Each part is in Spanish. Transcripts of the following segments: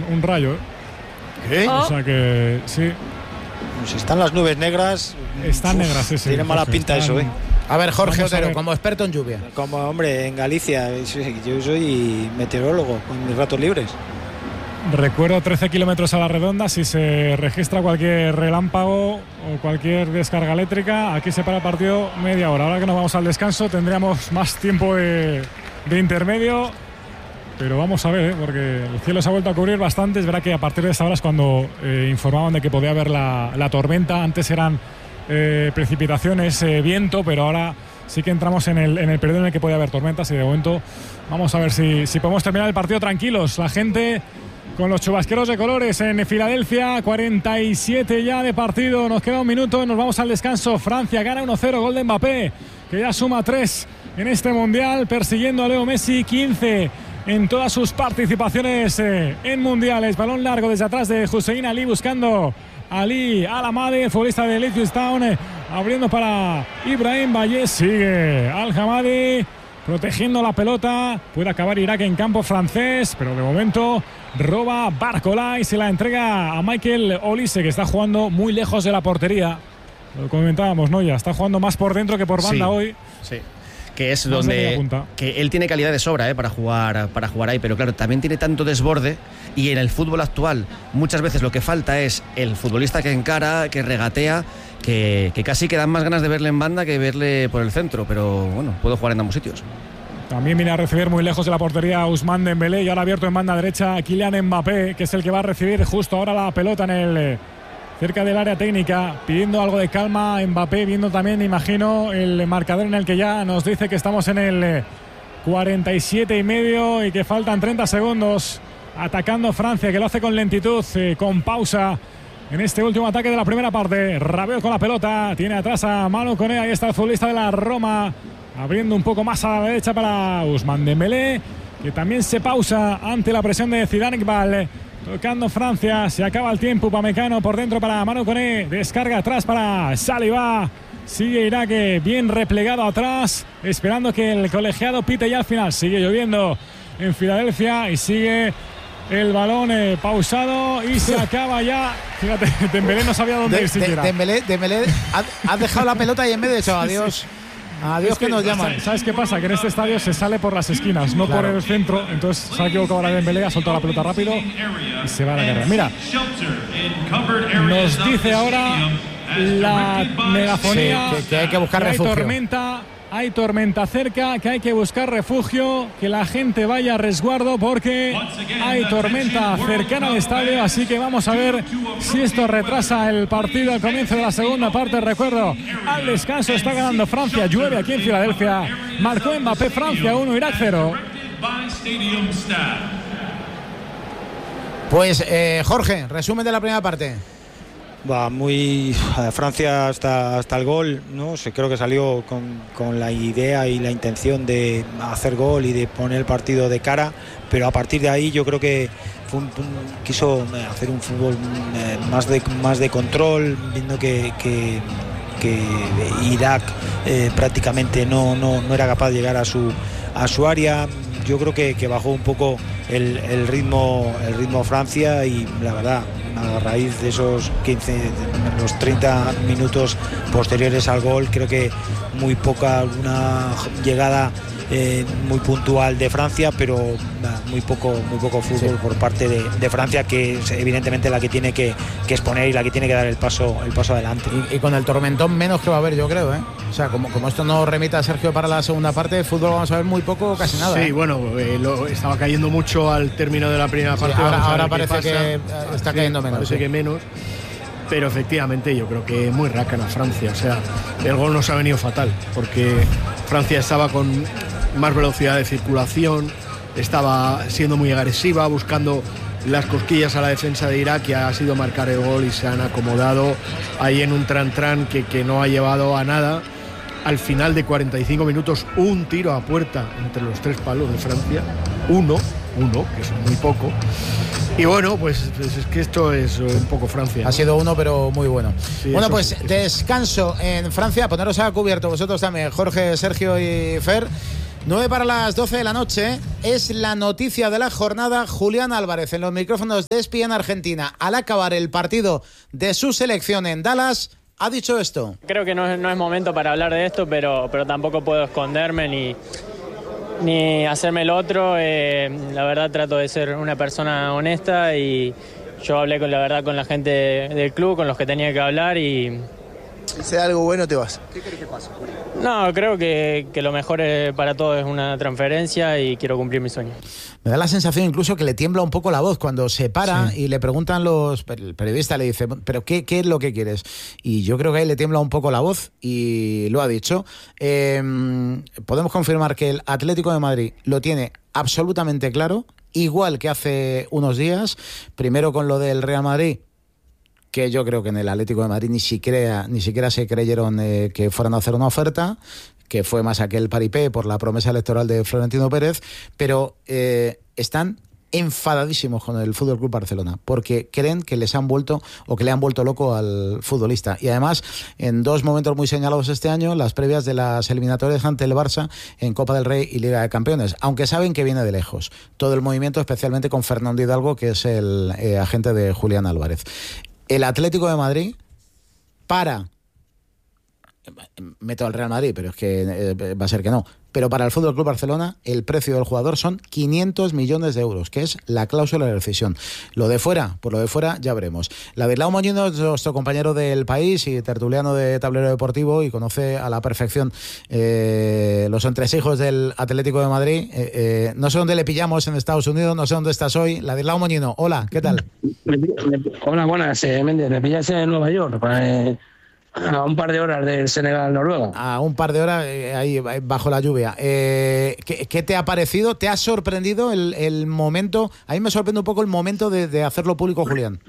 un rayo. ¿Qué? O sea que sí. Si están las nubes negras. Están negras, sí. Tiene mala pinta eso, ¿eh? A ver, Jorge Vamos a Otero, ver. como experto en lluvia. Como hombre, en Galicia, yo soy meteorólogo con mis ratos libres. Recuerdo 13 kilómetros a la redonda. Si se registra cualquier relámpago o cualquier descarga eléctrica, aquí se para el partido media hora. Ahora que nos vamos al descanso tendríamos más tiempo de intermedio. Pero vamos a ver, porque el cielo se ha vuelto a cubrir bastante. Es verdad que a partir de esta hora es cuando informaban de que podía haber la tormenta. Antes eran precipitaciones, viento, pero ahora sí que entramos en el periodo en el que podía haber tormentas. Y de momento vamos a ver si podemos terminar el partido tranquilos. La gente con los chubasqueros de colores en Filadelfia. 47 ya de partido. Nos queda un minuto y nos vamos al descanso. Francia gana 1-0, gol de Mbappé, que ya suma 3 en este Mundial, persiguiendo a Leo Messi. 15 en todas sus participaciones en mundiales. Balón largo desde atrás de Hussein Ali, buscando a Ali Al-Hamadi, futbolista de Leeds Town, abriendo para Ibrahim Bayez. Sigue Al-Hamadi protegiendo la pelota. Puede acabar Irak en campo francés, pero de momento roba Barcola y se la entrega a Michael Olise, que está jugando muy lejos de la portería. Lo comentábamos, ¿no? Ya está jugando más por dentro que por banda hoy. Sí. Que es Más de donde punta. que él tiene calidad de sobra para jugar ahí, pero claro, también tiene tanto desborde, y en el fútbol actual muchas veces lo que falta es el futbolista que encara, que regatea, que casi que dan más ganas de verle en banda que verle por el centro, pero bueno, puedo jugar en ambos sitios. También viene a recibir muy lejos de la portería Ousmane Dembélé, y ahora abierto en banda derecha Kylian Mbappé, que es el que va a recibir justo ahora la pelota en el cerca del área técnica, pidiendo algo de calma Mbappé, viendo también, imagino, el marcador en el que ya nos dice que estamos en el 47 y medio y que faltan 30 segundos, atacando Francia, que lo hace con lentitud, con pausa en este último ataque de la primera parte. Rabiot con la pelota, tiene atrás a Manu Koné, ahí está el futbolista de la Roma, abriendo un poco más a la derecha para Ousmane Dembélé, que también se pausa ante la presión de Zidane Iqbal. Tocando Francia, se acaba el tiempo. Upamecano por dentro para Manu Koné, descarga atrás para Saliba. Sigue Irak bien replegado atrás, esperando que el colegiado pite ya al final. Sigue lloviendo en Filadelfia y sigue el balón pausado y se acaba ya. Fíjate, Dembélé no sabía dónde ir siquiera. Dembélé ha dejado la pelota y en vez de eso, adiós. Adiós, es que nos llaman. ¿Sabes qué pasa? Que en este estadio se sale por las esquinas, no por el centro. Entonces se ha equivocado ahora Dembélé, ha soltado la pelota rápido y se va a la carrera. Mira, nos dice ahora la megafonía que hay que buscar refugio. Hay tormenta cerca, que hay que buscar refugio, que la gente vaya a resguardo porque hay tormenta cercana al estadio, así que vamos a ver si esto retrasa el partido al comienzo de la segunda parte. Recuerdo, al descanso está ganando Francia, llueve aquí en Filadelfia, marcó Mbappé, Francia 1, Irak 0. Pues Jorge, resumen de la primera parte. Va muy Francia hasta el gol, ¿no? Creo que salió con la idea y la intención de hacer gol y de poner el partido de cara, pero a partir de ahí yo creo que quiso hacer un fútbol más de control, viendo que Irak prácticamente no era capaz de llegar a su área. Yo creo que bajó un poco el ritmo Francia, y la verdad, a raíz de esos 30 minutos posteriores al gol, creo que muy poca, alguna llegada muy puntual de Francia, pero muy poco fútbol por parte de Francia, que es evidentemente la que tiene que exponer y la que tiene que dar el paso adelante. Y con el tormentón menos que va a haber, yo creo, ¿eh? O sea, como esto no remita a Sergio para la segunda parte, de fútbol vamos a ver muy poco, casi nada. Sí, bueno, estaba cayendo mucho al término de la primera parte. Sí, ahora parece que está cayendo menos. Parece que menos. Pero efectivamente yo creo que muy rácana Francia. O sea, el gol nos ha venido fatal, porque Francia estaba con más velocidad de circulación, estaba siendo muy agresiva, buscando las cosquillas a la defensa de Irak, y ha sido marcar el gol y se han acomodado ahí en un tran-tran que no ha llevado a nada. Al final de 45 minutos, un tiro a puerta entre los tres palos de Francia, uno, que es muy poco. Y bueno, pues es que esto es un poco Francia, ¿no? Ha sido uno, pero muy bueno. Sí, bueno, pues sí. Descanso en Francia. Poneros a cubierto vosotros también, Jorge, Sergio y Fer. 9 para las 12 de la noche, es la noticia de la jornada. Julián Álvarez en los micrófonos de ESPN Argentina, al acabar el partido de su selección en Dallas, ha dicho esto. Creo que no es momento para hablar de esto, pero tampoco puedo esconderme ni hacerme el otro. La verdad trato de ser una persona honesta y yo hablé con la gente del club, con los que tenía que hablar y... Si sea algo bueno te vas. ¿Qué crees que pasa? No, creo que lo mejor para todos es una transferencia y quiero cumplir mi sueño. Me da la sensación incluso que le tiembla un poco la voz cuando se para y le preguntan el periodista, le dice, ¿pero qué es lo que quieres? Y yo creo que ahí le tiembla un poco la voz y lo ha dicho. Podemos confirmar que el Atlético de Madrid lo tiene absolutamente claro, igual que hace unos días, primero con lo del Real Madrid, que yo creo que en el Atlético de Madrid ni siquiera se creyeron que fueran a hacer una oferta, que fue más aquel paripé por la promesa electoral de Florentino Pérez, pero están enfadadísimos con el FC Barcelona porque creen que le han vuelto loco al futbolista, y además en dos momentos muy señalados este año, las previas de las eliminatorias ante el Barça en Copa del Rey y Liga de Campeones, aunque saben que viene de lejos todo el movimiento, especialmente con Fernando Hidalgo, que es el agente de Julián Álvarez. El Atlético de Madrid meto al Real Madrid, pero es que va a ser que no, pero para el FC Barcelona el precio del jugador son 500 millones de euros, que es la cláusula de rescisión. Lo de fuera, por lo de fuera ya veremos. Ladislau Moñino es nuestro compañero del País y tertuliano de Tablero Deportivo y conoce a la perfección los entresijos del Atlético de Madrid. No sé dónde le pillamos en Estados Unidos, no sé dónde estás hoy. Ladislau Moñino, hola, ¿qué tal? Hola, buenas, Méndez, me pillas en Nueva York, a un par de horas del Senegal-Noruega. A un par de horas ahí bajo la lluvia. ¿Qué te ha parecido? ¿Te ha sorprendido el momento? A mí me sorprende un poco el momento de hacerlo público, Julián.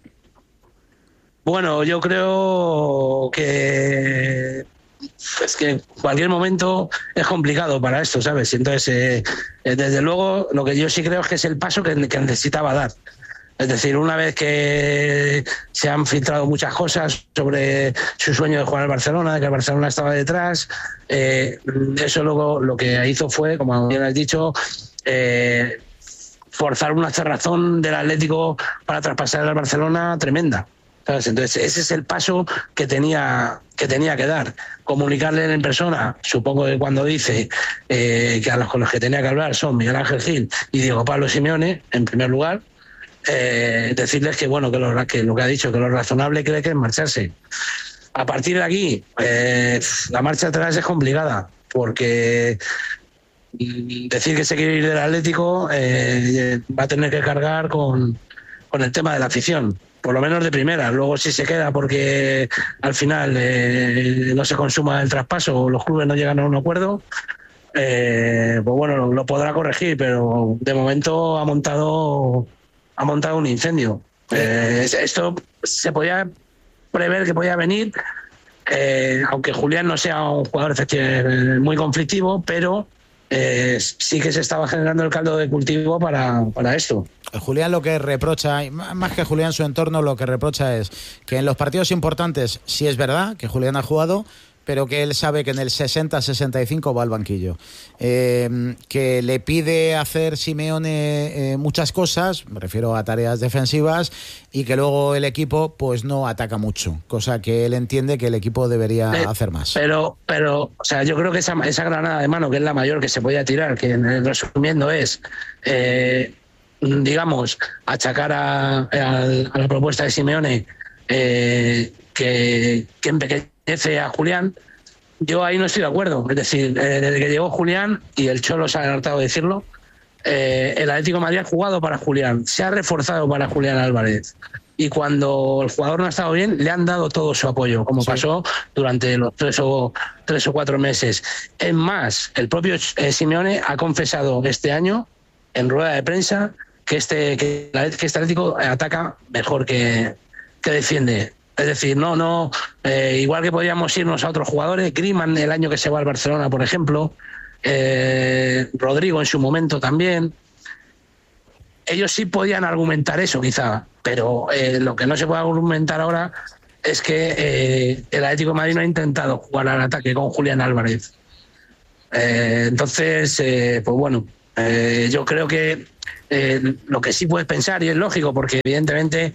Bueno, yo creo que es que cualquier momento es complicado para esto, ¿sabes? Entonces, desde luego, lo que yo sí creo es que es el paso que necesitaba dar. Es decir, una vez que se han filtrado muchas cosas sobre su sueño de jugar al Barcelona, de que el Barcelona estaba detrás, eso luego lo que hizo fue, como bien has dicho, forzar una cerrazón del Atlético para traspasar al Barcelona tremenda, ¿sabes? Entonces ese es el paso que tenía que dar. Comunicarle en persona, supongo que cuando dice que con los que tenía que hablar son Miguel Ángel Gil y Diego Pablo Simeone, en primer lugar, decirles que bueno, que lo que ha dicho, que lo razonable cree que es marcharse. A partir de aquí, la marcha atrás es complicada, porque decir que se quiere ir del Atlético va a tener que cargar con el tema de la afición, por lo menos de primera. Luego, si se queda porque al final no se consuma el traspaso o los clubes no llegan a un acuerdo, pues bueno, lo podrá corregir, pero de momento ha montado un incendio. Esto se podía prever que podía venir, aunque Julián no sea un jugador muy conflictivo, pero sí que se estaba generando el caldo de cultivo para esto. Julián lo que reprocha, más que Julián su entorno, lo que reprocha es que en los partidos importantes sí es verdad que Julián ha jugado, pero que él sabe que en el 60-65 va al banquillo. Que le pide hacer Simeone muchas cosas, me refiero a tareas defensivas, y que luego el equipo pues no ataca mucho, cosa que él entiende que el equipo debería hacer más. Pero, o sea, yo creo que esa granada de mano, que es la mayor que se podía tirar, que resumiendo es, digamos, achacar a la propuesta de Simeone, que empequeñece a Julián. Yo ahí no estoy de acuerdo. Es decir, desde que llegó Julián, y el Cholo se ha hartado de decirlo, el Atlético de Madrid ha jugado para Julián, se ha reforzado para Julián Álvarez, y cuando el jugador no ha estado bien le han dado todo su apoyo, como pasó durante los 3 o 4 meses. Es más, el propio Simeone ha confesado este año en rueda de prensa que este Atlético ataca mejor que defiende. Es decir, igual que podíamos irnos a otros jugadores, Griezmann el año que se va al Barcelona, por ejemplo, Rodrigo en su momento también, ellos sí podían argumentar eso quizá, pero lo que no se puede argumentar ahora es que el Atlético de Madrid no ha intentado jugar al ataque con Julián Álvarez. Entonces, pues bueno, yo creo que lo que sí puedes pensar, y es lógico, porque evidentemente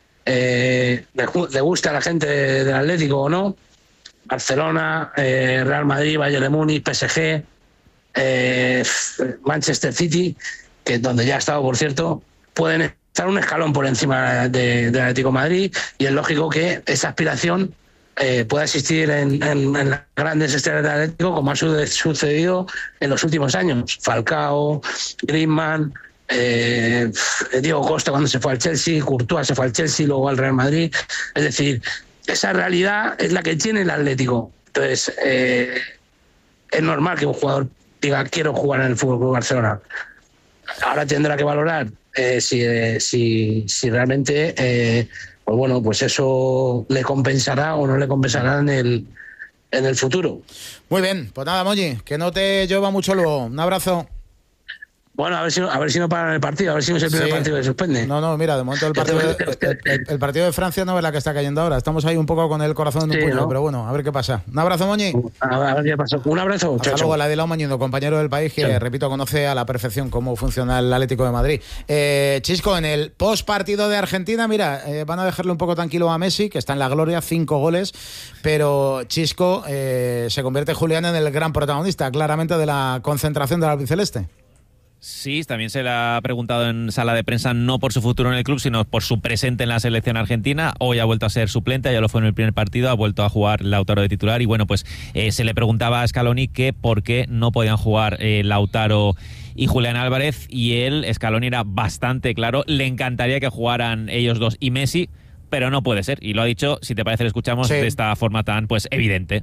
le gusta a la gente del Atlético o no, Barcelona, Real Madrid, Bayern de Múnich, PSG, Manchester City, que es donde ya ha estado, por cierto, pueden estar un escalón por encima del Atlético de Madrid, y es lógico que esa aspiración pueda existir en las grandes estrellas del Atlético, como ha sucedido en los últimos años. Falcao, Griezmann, Diego Costa cuando se fue al Chelsea, Courtois se fue al Chelsea, luego al Real Madrid. Es decir, esa realidad es la que tiene el Atlético. Entonces, es normal que un jugador diga quiero jugar en el FC Barcelona. Ahora tendrá que valorar si realmente pues bueno, pues eso le compensará o no le compensará en el futuro. Muy bien, pues nada, Moji, que no te llueva mucho luego. Un abrazo. Bueno, a ver si no paran el partido, a ver si no es el primer partido que suspende. No, mira, de momento el partido de Francia no es la que está cayendo ahora. Estamos ahí un poco con el corazón en un puño, ¿no? Pero bueno, a ver qué pasa. Un abrazo, Moñi. A ver qué pasa. Un abrazo. Hasta Chao, luego, Ladilao Mañido, compañero del País, que repito, conoce a la perfección cómo funciona el Atlético de Madrid. Chisco, en el post partido de Argentina, mira, van a dejarle un poco tranquilo a Messi, que está en la gloria, 5 goles, pero Chisco, se convierte Julián en el gran protagonista, claramente, de la concentración del albiceleste. Sí, también se le ha preguntado en sala de prensa no por su futuro en el club, sino por su presente en la selección argentina. Hoy ha vuelto a ser suplente, ya lo fue en el primer partido, ha vuelto a jugar Lautaro de titular y bueno, pues se le preguntaba a Scaloni que por qué no podían jugar Lautaro y Julián Álvarez, y él, Scaloni, era bastante claro, le encantaría que jugaran ellos dos y Messi, pero no puede ser, y lo ha dicho, si te parece lo escuchamos de esta forma tan pues evidente.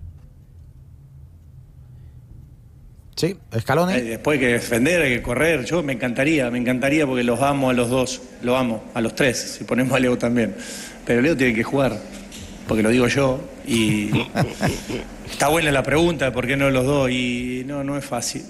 Sí, Scaloni. Después hay que defender, hay que correr. Yo me encantaría porque los amo a los dos, lo amo, a los tres, si ponemos a Leo también. Pero Leo tiene que jugar, porque lo digo yo, y está buena la pregunta de por qué no los dos, y no es fácil,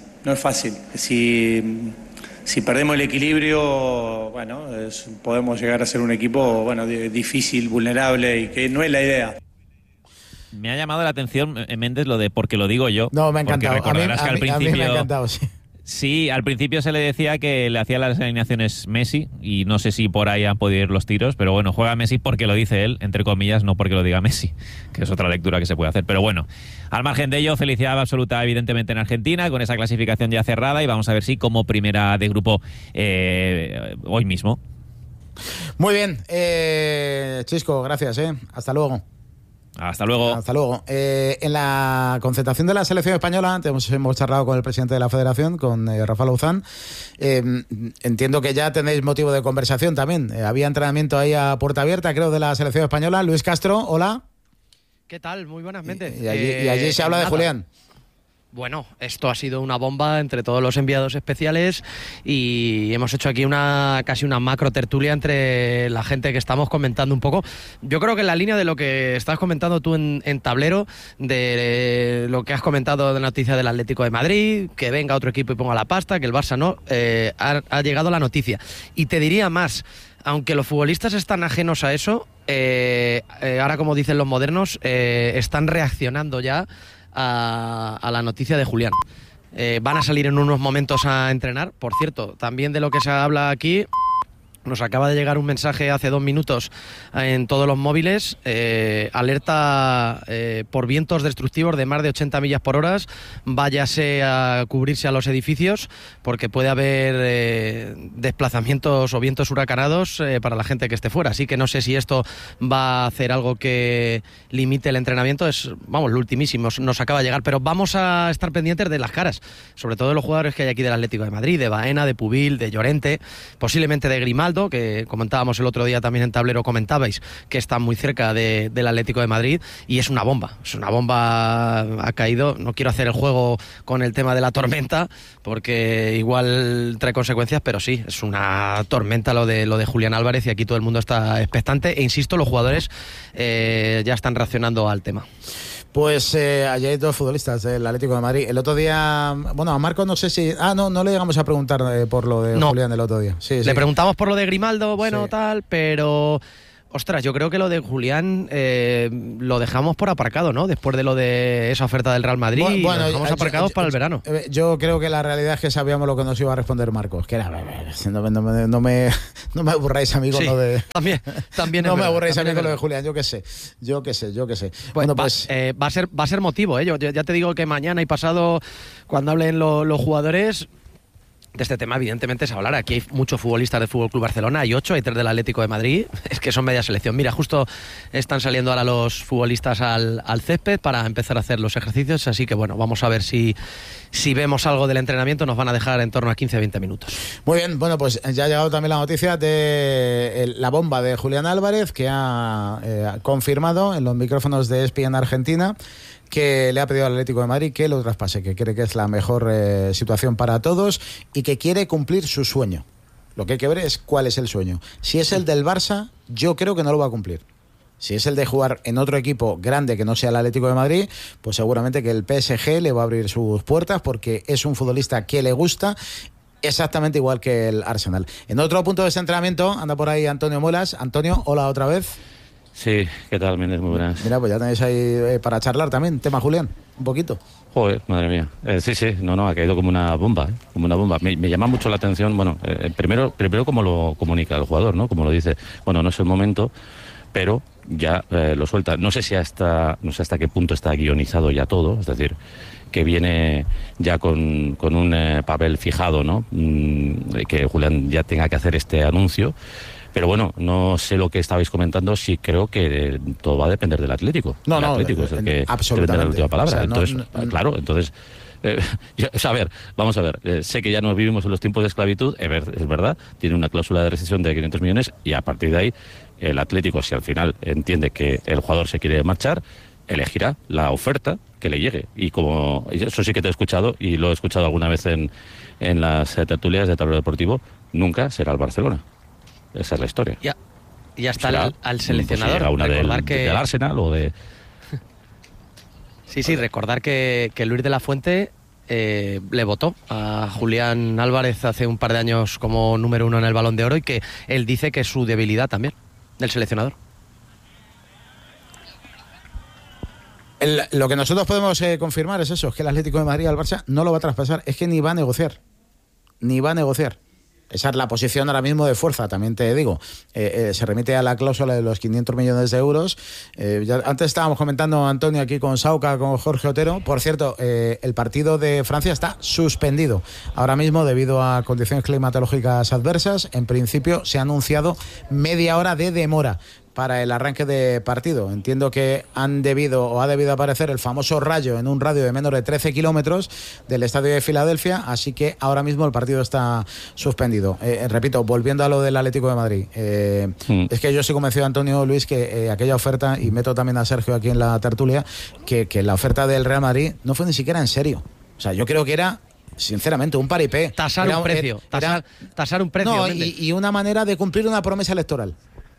Si perdemos el equilibrio, bueno, podemos llegar a ser un equipo difícil, vulnerable, y que no es la idea. Me ha llamado la atención, Méndez, lo de porque lo digo yo. No, me ha encantado. Porque recordarás que al principio, a mí me ha encantado, sí. Sí, al principio se le decía que le hacía las alineaciones Messi, y no sé si por ahí han podido ir los tiros, pero bueno, juega Messi porque lo dice él, entre comillas, no porque lo diga Messi, que es otra lectura que se puede hacer. Pero bueno, al margen de ello, felicidad absoluta evidentemente en Argentina, con esa clasificación ya cerrada, y vamos a ver si como primera de grupo hoy mismo. Muy bien, Chisco, gracias, hasta luego. Hasta luego. Hasta luego. En la concentración de la selección española, hemos charlado con el presidente de la federación, con Rafa Lauzán. Entiendo que ya tenéis motivo de conversación también. Había entrenamiento ahí a puerta abierta, creo, de la selección española. Luis Castro, hola. ¿Qué tal? Muy buenas, Méndez. Y allí se habla de Julián. Bueno, esto ha sido una bomba entre todos los enviados especiales y hemos hecho aquí casi una macro tertulia entre la gente que estamos comentando un poco. Yo creo que en la línea de lo que estás comentando tú en tablero, de lo que has comentado de la noticia del Atlético de Madrid, que venga otro equipo y ponga la pasta, que el Barça no, ha llegado la noticia. Y te diría más, aunque los futbolistas están ajenos a eso, ahora como dicen los modernos, están reaccionando ya a la noticia de Julián. Van a salir en unos momentos a entrenar. Por cierto, también de lo que se habla aquí, nos acaba de llegar un mensaje hace 2 minutos en todos los móviles, alerta por vientos destructivos de más de 80 millas por hora, váyase a cubrirse a los edificios porque puede haber desplazamientos o vientos huracanados para la gente que esté fuera, así que no sé si esto va a hacer algo que limite el entrenamiento, lo ultimísimo nos acaba de llegar, pero vamos a estar pendientes de las caras, sobre todo de los jugadores que hay aquí del Atlético de Madrid, de Baena, de Pubil, de Llorente, posiblemente de Grimaldo, que comentábamos el otro día también en tablero, comentabais que está muy cerca del Atlético de Madrid, y es una bomba, ha caído. No quiero hacer el juego con el tema de la tormenta porque igual trae consecuencias, pero sí, es una tormenta lo de Julián Álvarez, y aquí todo el mundo está expectante, e insisto, los jugadores ya están reaccionando al tema. Pues allí hay 2 futbolistas del Atlético de Madrid. El otro día, a Marco no sé si... no le llegamos a preguntar por lo de Julián el otro día. Sí. Le preguntamos por lo de Grimaldo, tal, pero Ostras, yo creo que lo de Julián lo dejamos por aparcado, ¿no? Después de lo de esa oferta del Real Madrid, lo dejamos aparcados para el verano. Yo creo que la realidad es que sabíamos lo que nos iba a responder Marcos, que era, no me aburráis a mí con lo de... También no me aburráis a mí con lo de Julián, yo qué sé. Bueno, pues va a ser motivo, ¿eh? Yo ya te digo que mañana y pasado, cuando hablen los jugadores... De este tema, evidentemente, se hablará. Aquí hay muchos futbolistas del Fútbol Club Barcelona, hay 8, hay 3 del Atlético de Madrid, es que son media selección. Mira, justo están saliendo ahora los futbolistas al césped para empezar a hacer los ejercicios, así que bueno, vamos a ver si vemos algo del entrenamiento. Nos van a dejar en torno a 15-20 minutos. Muy bien, bueno, pues ya ha llegado también la noticia de la bomba de Julián Álvarez, que ha confirmado en los micrófonos de ESPN Argentina que le ha pedido al Atlético de Madrid que lo traspase, que cree que es la mejor situación para todos y que quiere cumplir su sueño. Lo que hay que ver es cuál es el sueño. Si es el del Barça, yo creo que no lo va a cumplir. Si es el de jugar en otro equipo grande que no sea el Atlético de Madrid, pues seguramente que el PSG le va a abrir sus puertas porque es un futbolista que le gusta exactamente igual que el Arsenal. En otro punto de ese entrenamiento anda por ahí Antonio Muelas. Antonio, hola otra vez. Sí, ¿qué tal, Méndez? Muy buenas. Mira, pues ya tenéis ahí para charlar también, tema Julián, un poquito. Joder, madre mía. Sí, no, ha caído como una bomba, como una bomba. Me llama mucho la atención, bueno, primero cómo lo comunica el jugador, ¿no? Como lo dice, bueno, no es el momento, pero ya lo suelta. No sé hasta qué punto está guionizado ya todo, es decir, que viene ya con un papel fijado, ¿no? Que Julián ya tenga que hacer este anuncio. Pero bueno, no sé lo que estabais comentando, sí creo que todo va a depender del Atlético. El Atlético es el que tendrá la última palabra. O sea, entonces, claro, entonces... a ver, vamos a ver, sé que ya no vivimos en los tiempos de esclavitud, es verdad, tiene una cláusula de rescisión de 500 millones y a partir de ahí el Atlético, si al final entiende que el jugador se quiere marchar, elegirá la oferta que le llegue. Y como eso sí que te he escuchado y lo he escuchado alguna vez en las tertulias de Tablero Deportivo, nunca será el Barcelona. Esa es la historia. Ya está al seleccionador. Pues una recordar del Arsenal o de... Sí, recordar que Luis de la Fuente le votó a Julián Álvarez hace un par de años como número 1 en el Balón de Oro y que él dice que es su debilidad también, del seleccionador. Lo que nosotros podemos confirmar es eso, es que el Atlético de Madrid al Barça no lo va a traspasar, es que ni va a negociar. Esa es la posición ahora mismo de fuerza, también te digo. Se remite a la cláusula de los 500 millones de euros. Antes estábamos comentando, Antonio, aquí con Sauca, con Jorge Otero. Por cierto, el partido de Francia está suspendido ahora mismo debido a condiciones climatológicas adversas. En principio se ha anunciado media hora de demora para el arranque de partido. Entiendo que ha debido aparecer el famoso rayo en un radio de menos de 13 kilómetros del estadio de Filadelfia, así que ahora mismo el partido está suspendido. Repito, volviendo a lo del Atlético de Madrid, es que yo estoy convencido, Antonio, Luis, que aquella oferta, y meto también a Sergio aquí en la tertulia, que la oferta del Real Madrid no fue ni siquiera en serio. O sea, yo creo que era, sinceramente, un paripé. Tasar un precio. No, y una manera de cumplir una promesa electoral.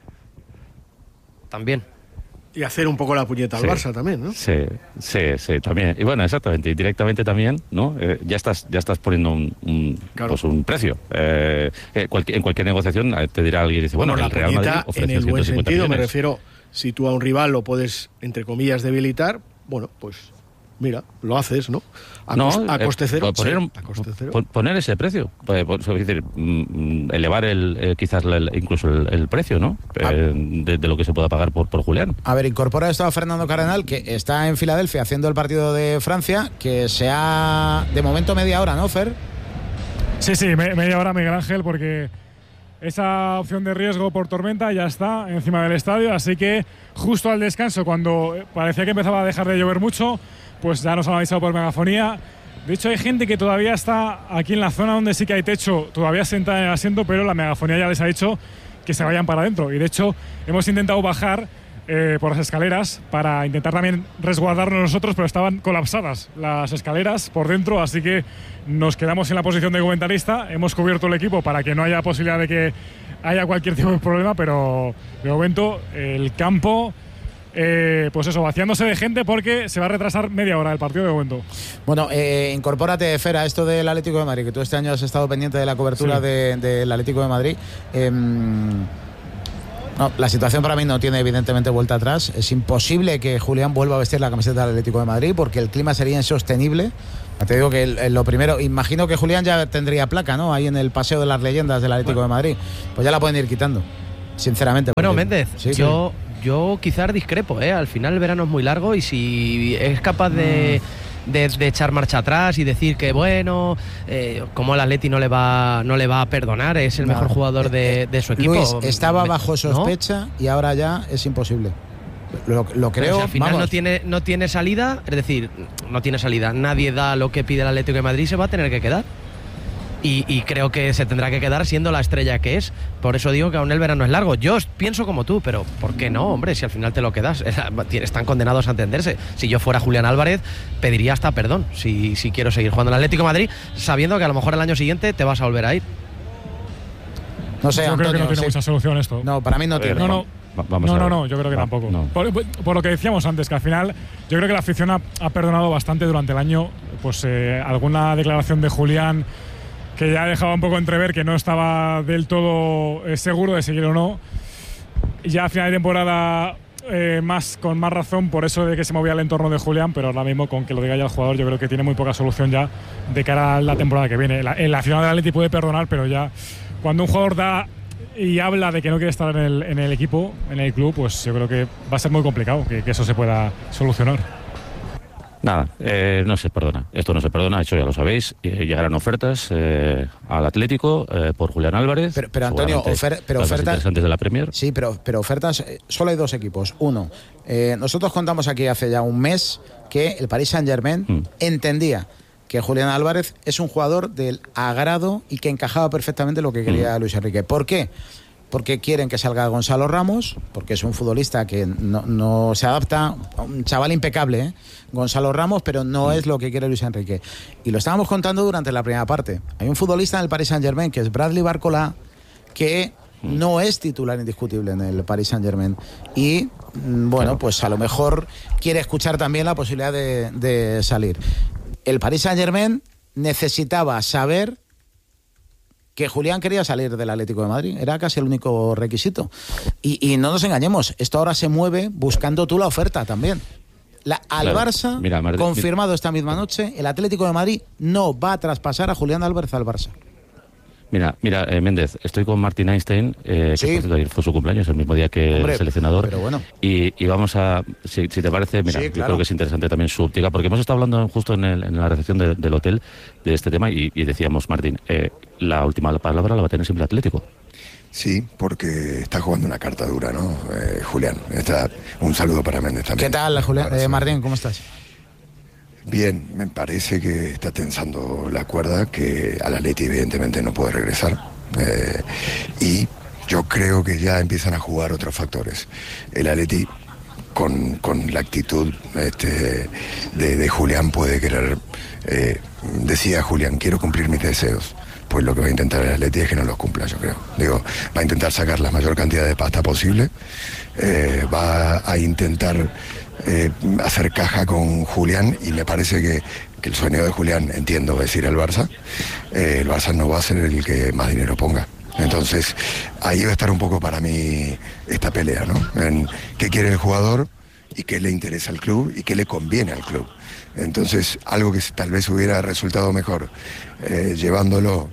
También. Y hacer un poco la puñeta al Barça también, ¿no? Sí, también. Y bueno, exactamente, y directamente también, ¿no? Ya estás poniendo un precio. En cualquier negociación te dirá alguien, dice, bueno, el Real Madrid ofrece en el buen sentido, millones. Me refiero, si tú a un rival lo puedes, entre comillas, debilitar, bueno, pues mira, lo haces, ¿no? A coste cero. Poner ese precio. Es decir, elevar quizás incluso el precio, ¿no? De lo que se pueda pagar por Julián. A ver, incorpora esto a Fernando Cardenal, que está en Filadelfia haciendo el partido de Francia, que sea de momento media hora, ¿no, Fer? Sí, media hora, Miguel Ángel, porque esa opción de riesgo por tormenta ya está encima del estadio, así que justo al descanso, cuando parecía que empezaba a dejar de llover mucho, pues ya nos han avisado por megafonía. De hecho, hay gente que todavía está aquí en la zona donde sí que hay techo, todavía sentada en el asiento, pero la megafonía ya les ha dicho que se vayan para adentro. Y de hecho, hemos intentado bajar por las escaleras para intentar también resguardarnos nosotros, pero estaban colapsadas las escaleras por dentro, así que nos quedamos en la posición de comentarista. Hemos cubierto el equipo para que no haya posibilidad de que haya cualquier tipo de problema, pero de momento el campo... pues eso, vaciándose de gente porque se va a retrasar media hora el partido de momento. Bueno, incorpórate, Fer, a esto del Atlético de Madrid, que tú este año has estado pendiente de la cobertura del Atlético de Madrid. No, la situación para mí no tiene evidentemente vuelta atrás. Es imposible que Julián vuelva a vestir la camiseta del Atlético de Madrid porque el clima sería insostenible. Te digo que lo primero, imagino que Julián ya tendría placa, ¿no? Ahí en el Paseo de las Leyendas del Atlético de Madrid. Pues ya la pueden ir quitando, sinceramente. Bueno, porque... Méndez, sí, yo quizás discrepo, ¿eh? Al final el verano es muy largo y si es capaz de echar marcha atrás y decir que bueno, como el Atleti no le va a perdonar, es el mejor jugador de su equipo. Luis, estaba bajo sospecha, ¿no? Y ahora ya es imposible. Lo creo. Pero si al final no tiene salida, es decir, no tiene salida. Nadie da lo que pide el Atlético de Madrid, se va a tener que quedar. Y creo que se tendrá que quedar siendo la estrella que es. Por eso digo que aún el verano es largo. Yo pienso como tú, pero ¿por qué no, hombre? Si al final te lo quedas. Están condenados a entenderse. Si yo fuera Julián Álvarez, pediría hasta perdón si quiero seguir jugando en el Atlético de Madrid, sabiendo que a lo mejor el año siguiente te vas a volver a ir. No sé, yo Antonio, creo que no tiene mucha solución esto. No, para mí no tiene. No, yo creo que tampoco. No. Por lo que decíamos antes, que al final yo creo que la afición ha perdonado bastante durante el año, pues alguna declaración de Julián que ya dejaba un poco entrever que no estaba del todo seguro de seguir o no. Ya a final de temporada con más razón por eso de que se movía el entorno de Julián, pero ahora mismo con que lo diga ya el jugador yo creo que tiene muy poca solución ya de cara a la temporada que viene. El aficionado del Atleti puede perdonar, pero ya cuando un jugador da y habla de que no quiere estar en el equipo, en el club, pues yo creo que va a ser muy complicado que eso se pueda solucionar. Nada, no se perdona. Esto no se perdona, eso ya lo sabéis. Llegarán ofertas al Atlético por Julián Álvarez. Pero Antonio, ofertas interesantes de la Premier. Sí, pero ofertas, solo hay dos equipos. Uno, nosotros contamos aquí hace ya un mes que el Paris Saint-Germain entendía que Julián Álvarez es un jugador del agrado y que encajaba perfectamente lo que quería Luis Enrique. ¿Por qué? Porque quieren que salga Gonzalo Ramos, porque es un futbolista que no se adapta, un chaval impecable, Gonzalo Ramos, pero no es lo que quiere Luis Enrique. Y lo estábamos contando durante la primera parte. Hay un futbolista en el Paris Saint-Germain, que es Bradley Barcola, que no es titular indiscutible en el Paris Saint-Germain. Y, bueno, pues a lo mejor quiere escuchar también la posibilidad de salir. El Paris Saint-Germain necesitaba saber que Julián quería salir del Atlético de Madrid. Era casi el único requisito. Y no nos engañemos, esto ahora se mueve buscando tú la oferta también. Al Barça, confirmado esta misma noche, el Atlético de Madrid no va a traspasar a Julián Álvarez al Barça. Mira, Méndez, estoy con Martin Einstein, que por cierto, ayer fue su cumpleaños, el mismo día que el seleccionador. Pero bueno. Y vamos a, si te parece, mira, yo creo que es interesante también su óptica, porque hemos estado hablando justo en la recepción del hotel de este tema y decíamos, Martín, la última palabra la va a tener siempre el Atlético. Sí, porque está jugando una carta dura, ¿no? Julián, un saludo para Méndez también. ¿Qué tal, Julián? Martín, ¿cómo estás? Bien, me parece que está tensando la cuerda, que al Atleti evidentemente no puede regresar. Y yo creo que ya empiezan a jugar otros factores. El Atleti, con la actitud de Julián, puede querer... decía Julián, quiero cumplir mis deseos. Pues lo que va a intentar el Atleti es que no los cumpla, yo creo. Va a intentar sacar la mayor cantidad de pasta posible. Va a intentar... hacer caja con Julián, y me parece que el sueño de Julián, entiendo, es ir al Barça. El Barça no va a ser el que más dinero ponga. Entonces ahí va a estar un poco para mí esta pelea, ¿no? En qué quiere el jugador y qué le interesa al club y qué le conviene al club. Entonces algo que tal vez hubiera resultado mejor llevándolo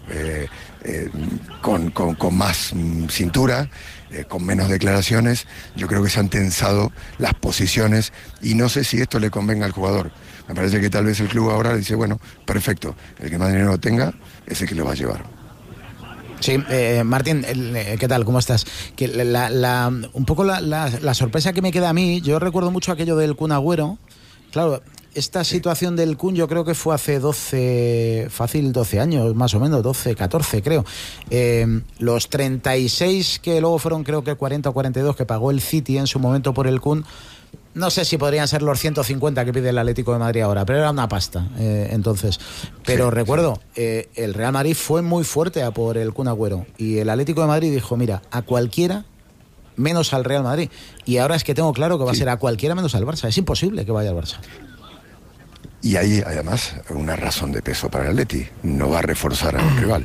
con más cintura, con menos declaraciones. Yo creo que se han tensado las posiciones y no sé si esto le convenga al jugador. Me parece que tal vez el club ahora dice, bueno, perfecto, el que más dinero tenga es el que lo va a llevar. Sí, Martín, ¿qué tal? ¿Cómo estás? Que un poco la sorpresa que me queda a mí, yo recuerdo mucho aquello del Kun Agüero. Claro, esta situación del Kun yo creo que fue hace 12 años, más o menos, 12, 14 creo. Los 36 que luego fueron, creo que 40 o 42 que pagó el City en su momento por el Kun, no sé si podrían ser los 150 que pide el Atlético de Madrid ahora, pero era una pasta entonces. Pero recuerdo, el Real Madrid fue muy fuerte a por el Kun Agüero y el Atlético de Madrid dijo, mira, a cualquiera menos al Real Madrid. Y ahora es que tengo claro que va a ser a cualquiera menos al Barça. Es imposible que vaya al Barça. Y hay además una razón de peso para el Atleti. No va a reforzar a un rival.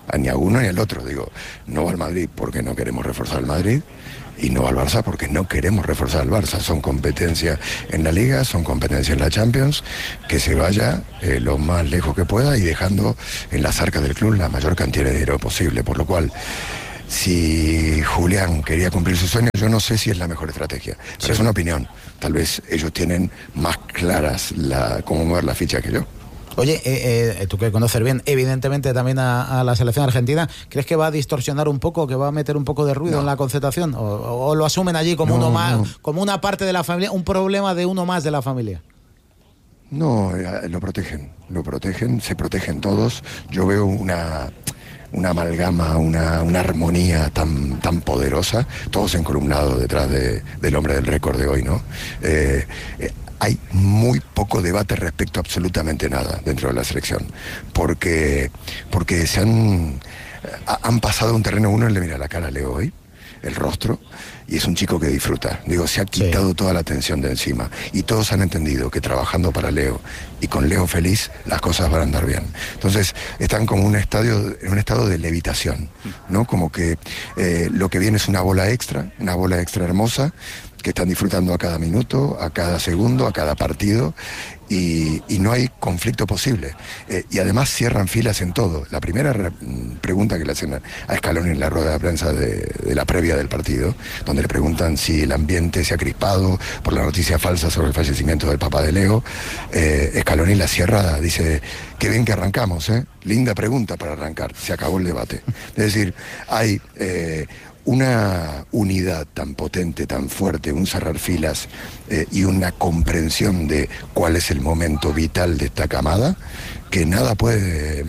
ni a uno ni al otro. Digo, no va al Madrid porque no queremos reforzar el Madrid, y no al Barça porque no queremos reforzar al Barça. Son competencias en la Liga, son competencias en la Champions, que se vaya lo más lejos que pueda y dejando en las arcas del club la mayor cantidad de dinero posible. Por lo cual, si Julián quería cumplir su sueño, yo no sé si es la mejor estrategia, pero es una opinión. Tal vez ellos tienen más claras cómo mover la ficha que yo. Oye, tú que conoces bien, evidentemente también a la selección argentina, ¿crees que va a distorsionar un poco, que va a meter un poco de ruido en la concentración? ¿O lo asumen allí como uno más, como una parte de la familia, un problema de uno más de la familia? No, lo protegen, se protegen todos. Yo veo una amalgama, una armonía tan poderosa, todos encolumnados detrás del hombre del récord de hoy, ¿no? Hay muy poco debate respecto a absolutamente nada dentro de la selección, porque se han pasado un terreno. Uno le mira la cara a Leo hoy, el rostro, y es un chico que disfruta. Digo, se ha quitado toda la tensión de encima, y todos han entendido que trabajando para Leo y con Leo feliz, las cosas van a andar bien. Entonces están como en un estado de levitación, ¿no? Como que lo que viene es una bola extra hermosa, que están disfrutando a cada minuto, a cada segundo, a cada partido, y no hay conflicto posible. Y además cierran filas en todo. La primera pregunta que le hacen a Scaloni en la rueda de prensa de la previa del partido, donde le preguntan si el ambiente se ha crispado por la noticia falsa sobre el fallecimiento del papá de Leo, Scaloni la cierra, dice, qué bien que arrancamos, linda pregunta para arrancar, se acabó el debate. Es decir, hay una unidad tan potente, tan fuerte, un cerrar filas y una comprensión de cuál es el momento vital de esta camada, que nada puede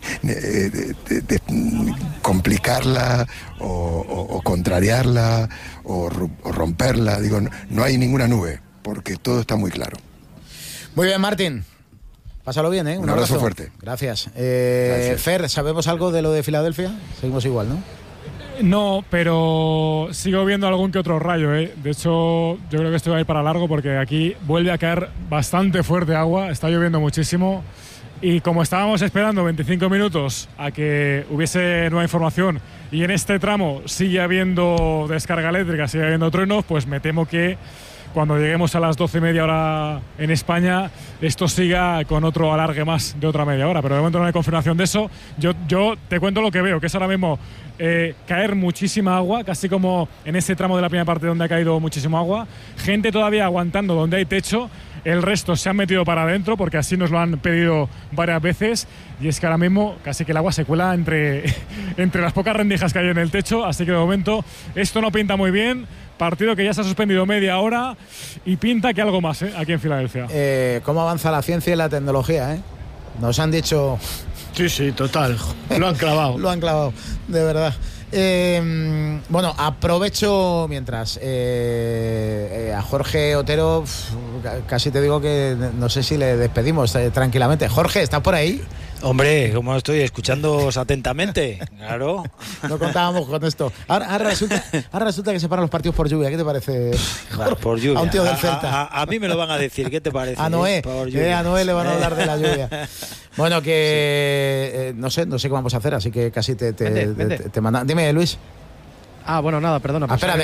complicarla o contrariarla o romperla. Digo, no hay ninguna nube, porque todo está muy claro. Muy bien, Martín. Pásalo bien, ¿eh? Un abrazo fuerte. Gracias. Fer, ¿sabemos algo de lo de Filadelfia? Seguimos igual, ¿no? No, pero sigo viendo algún que otro rayo, ¿eh? De hecho, yo creo que esto va a ir para largo, porque aquí vuelve a caer bastante fuerte agua, está lloviendo muchísimo, y como estábamos esperando 25 minutos a que hubiese nueva información, y en este tramo sigue habiendo descarga eléctrica, sigue habiendo truenos, pues me temo que cuando lleguemos a las 12:30 hora en España, esto siga con otro alargue más de otra media hora. Pero de momento no hay confirmación de eso. Yo te cuento lo que veo, que es ahora mismo caer muchísima agua, casi como en ese tramo de la primera parte donde ha caído muchísimo agua. Gente todavía aguantando donde hay techo. El resto se han metido para adentro, porque así nos lo han pedido varias veces. Y es que ahora mismo casi que el agua se cuela entre las pocas rendijas que hay en el techo. Así que de momento esto no pinta muy bien. Partido que ya se ha suspendido media hora y pinta que algo más, aquí en Filadelfia. ¿Cómo avanza la ciencia y la tecnología? Nos han dicho... Sí, total. Lo han clavado. Lo han clavado, de verdad. Bueno, aprovecho mientras a Jorge Otero, casi te digo que no sé si le despedimos tranquilamente. Jorge, ¿estás por ahí? Hombre, ¿cómo estoy? Escuchándoos atentamente. Claro. No contábamos con esto. Ahora resulta que se paran los partidos por lluvia. ¿Qué te parece? Por lluvia. A un tío del Celta. A mí me lo van a decir. ¿Qué te parece? A Noé. A Noé le van a hablar de la lluvia. Bueno, que no sé qué vamos a hacer, así que casi te mandan. Dime, Luis. Bueno, nada, perdona. Espera,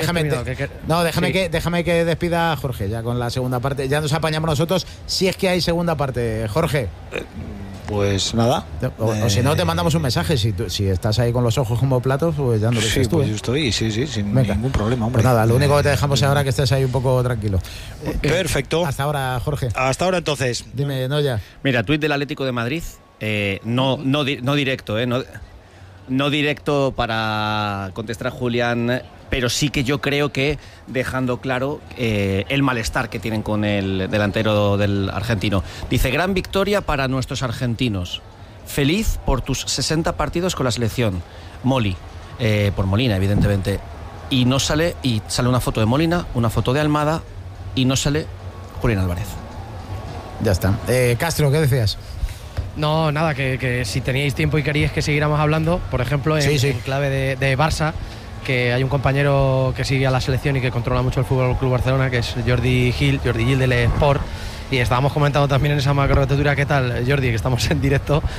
déjame que despida a Jorge ya con la segunda parte. Ya nos apañamos nosotros si es que hay segunda parte. Jorge. Pues nada. O si no, te mandamos un mensaje. Si estás ahí con los ojos como platos, pues ya no lo dices tú. Pues yo estoy, sin ningún problema, hombre. Pues nada, lo único que te dejamos ahora es que estés ahí un poco tranquilo. Perfecto. Hasta ahora, Jorge. Hasta ahora, entonces. Dime, Noya. Mira, tuit del Atlético de Madrid. No directo, no directo para contestar a Julián, pero sí que yo creo que dejando claro el malestar que tienen con el delantero del argentino. Dice, gran victoria para nuestros argentinos. Feliz por tus 60 partidos con la selección. Moli, por Molina, evidentemente. Y sale una foto de Molina, una foto de Almada, y no sale Julián Álvarez. Ya está. Castro, ¿qué decías? No, nada, que si teníais tiempo y queríais que siguiéramos hablando, por ejemplo, en clave de Barça, que hay un compañero que sigue a la selección y que controla mucho el Fútbol Club Barcelona, que es Jordi Gil del Sport, y estábamos comentando también en esa macrotertulia, ¿qué tal, Jordi? Que estamos en directo,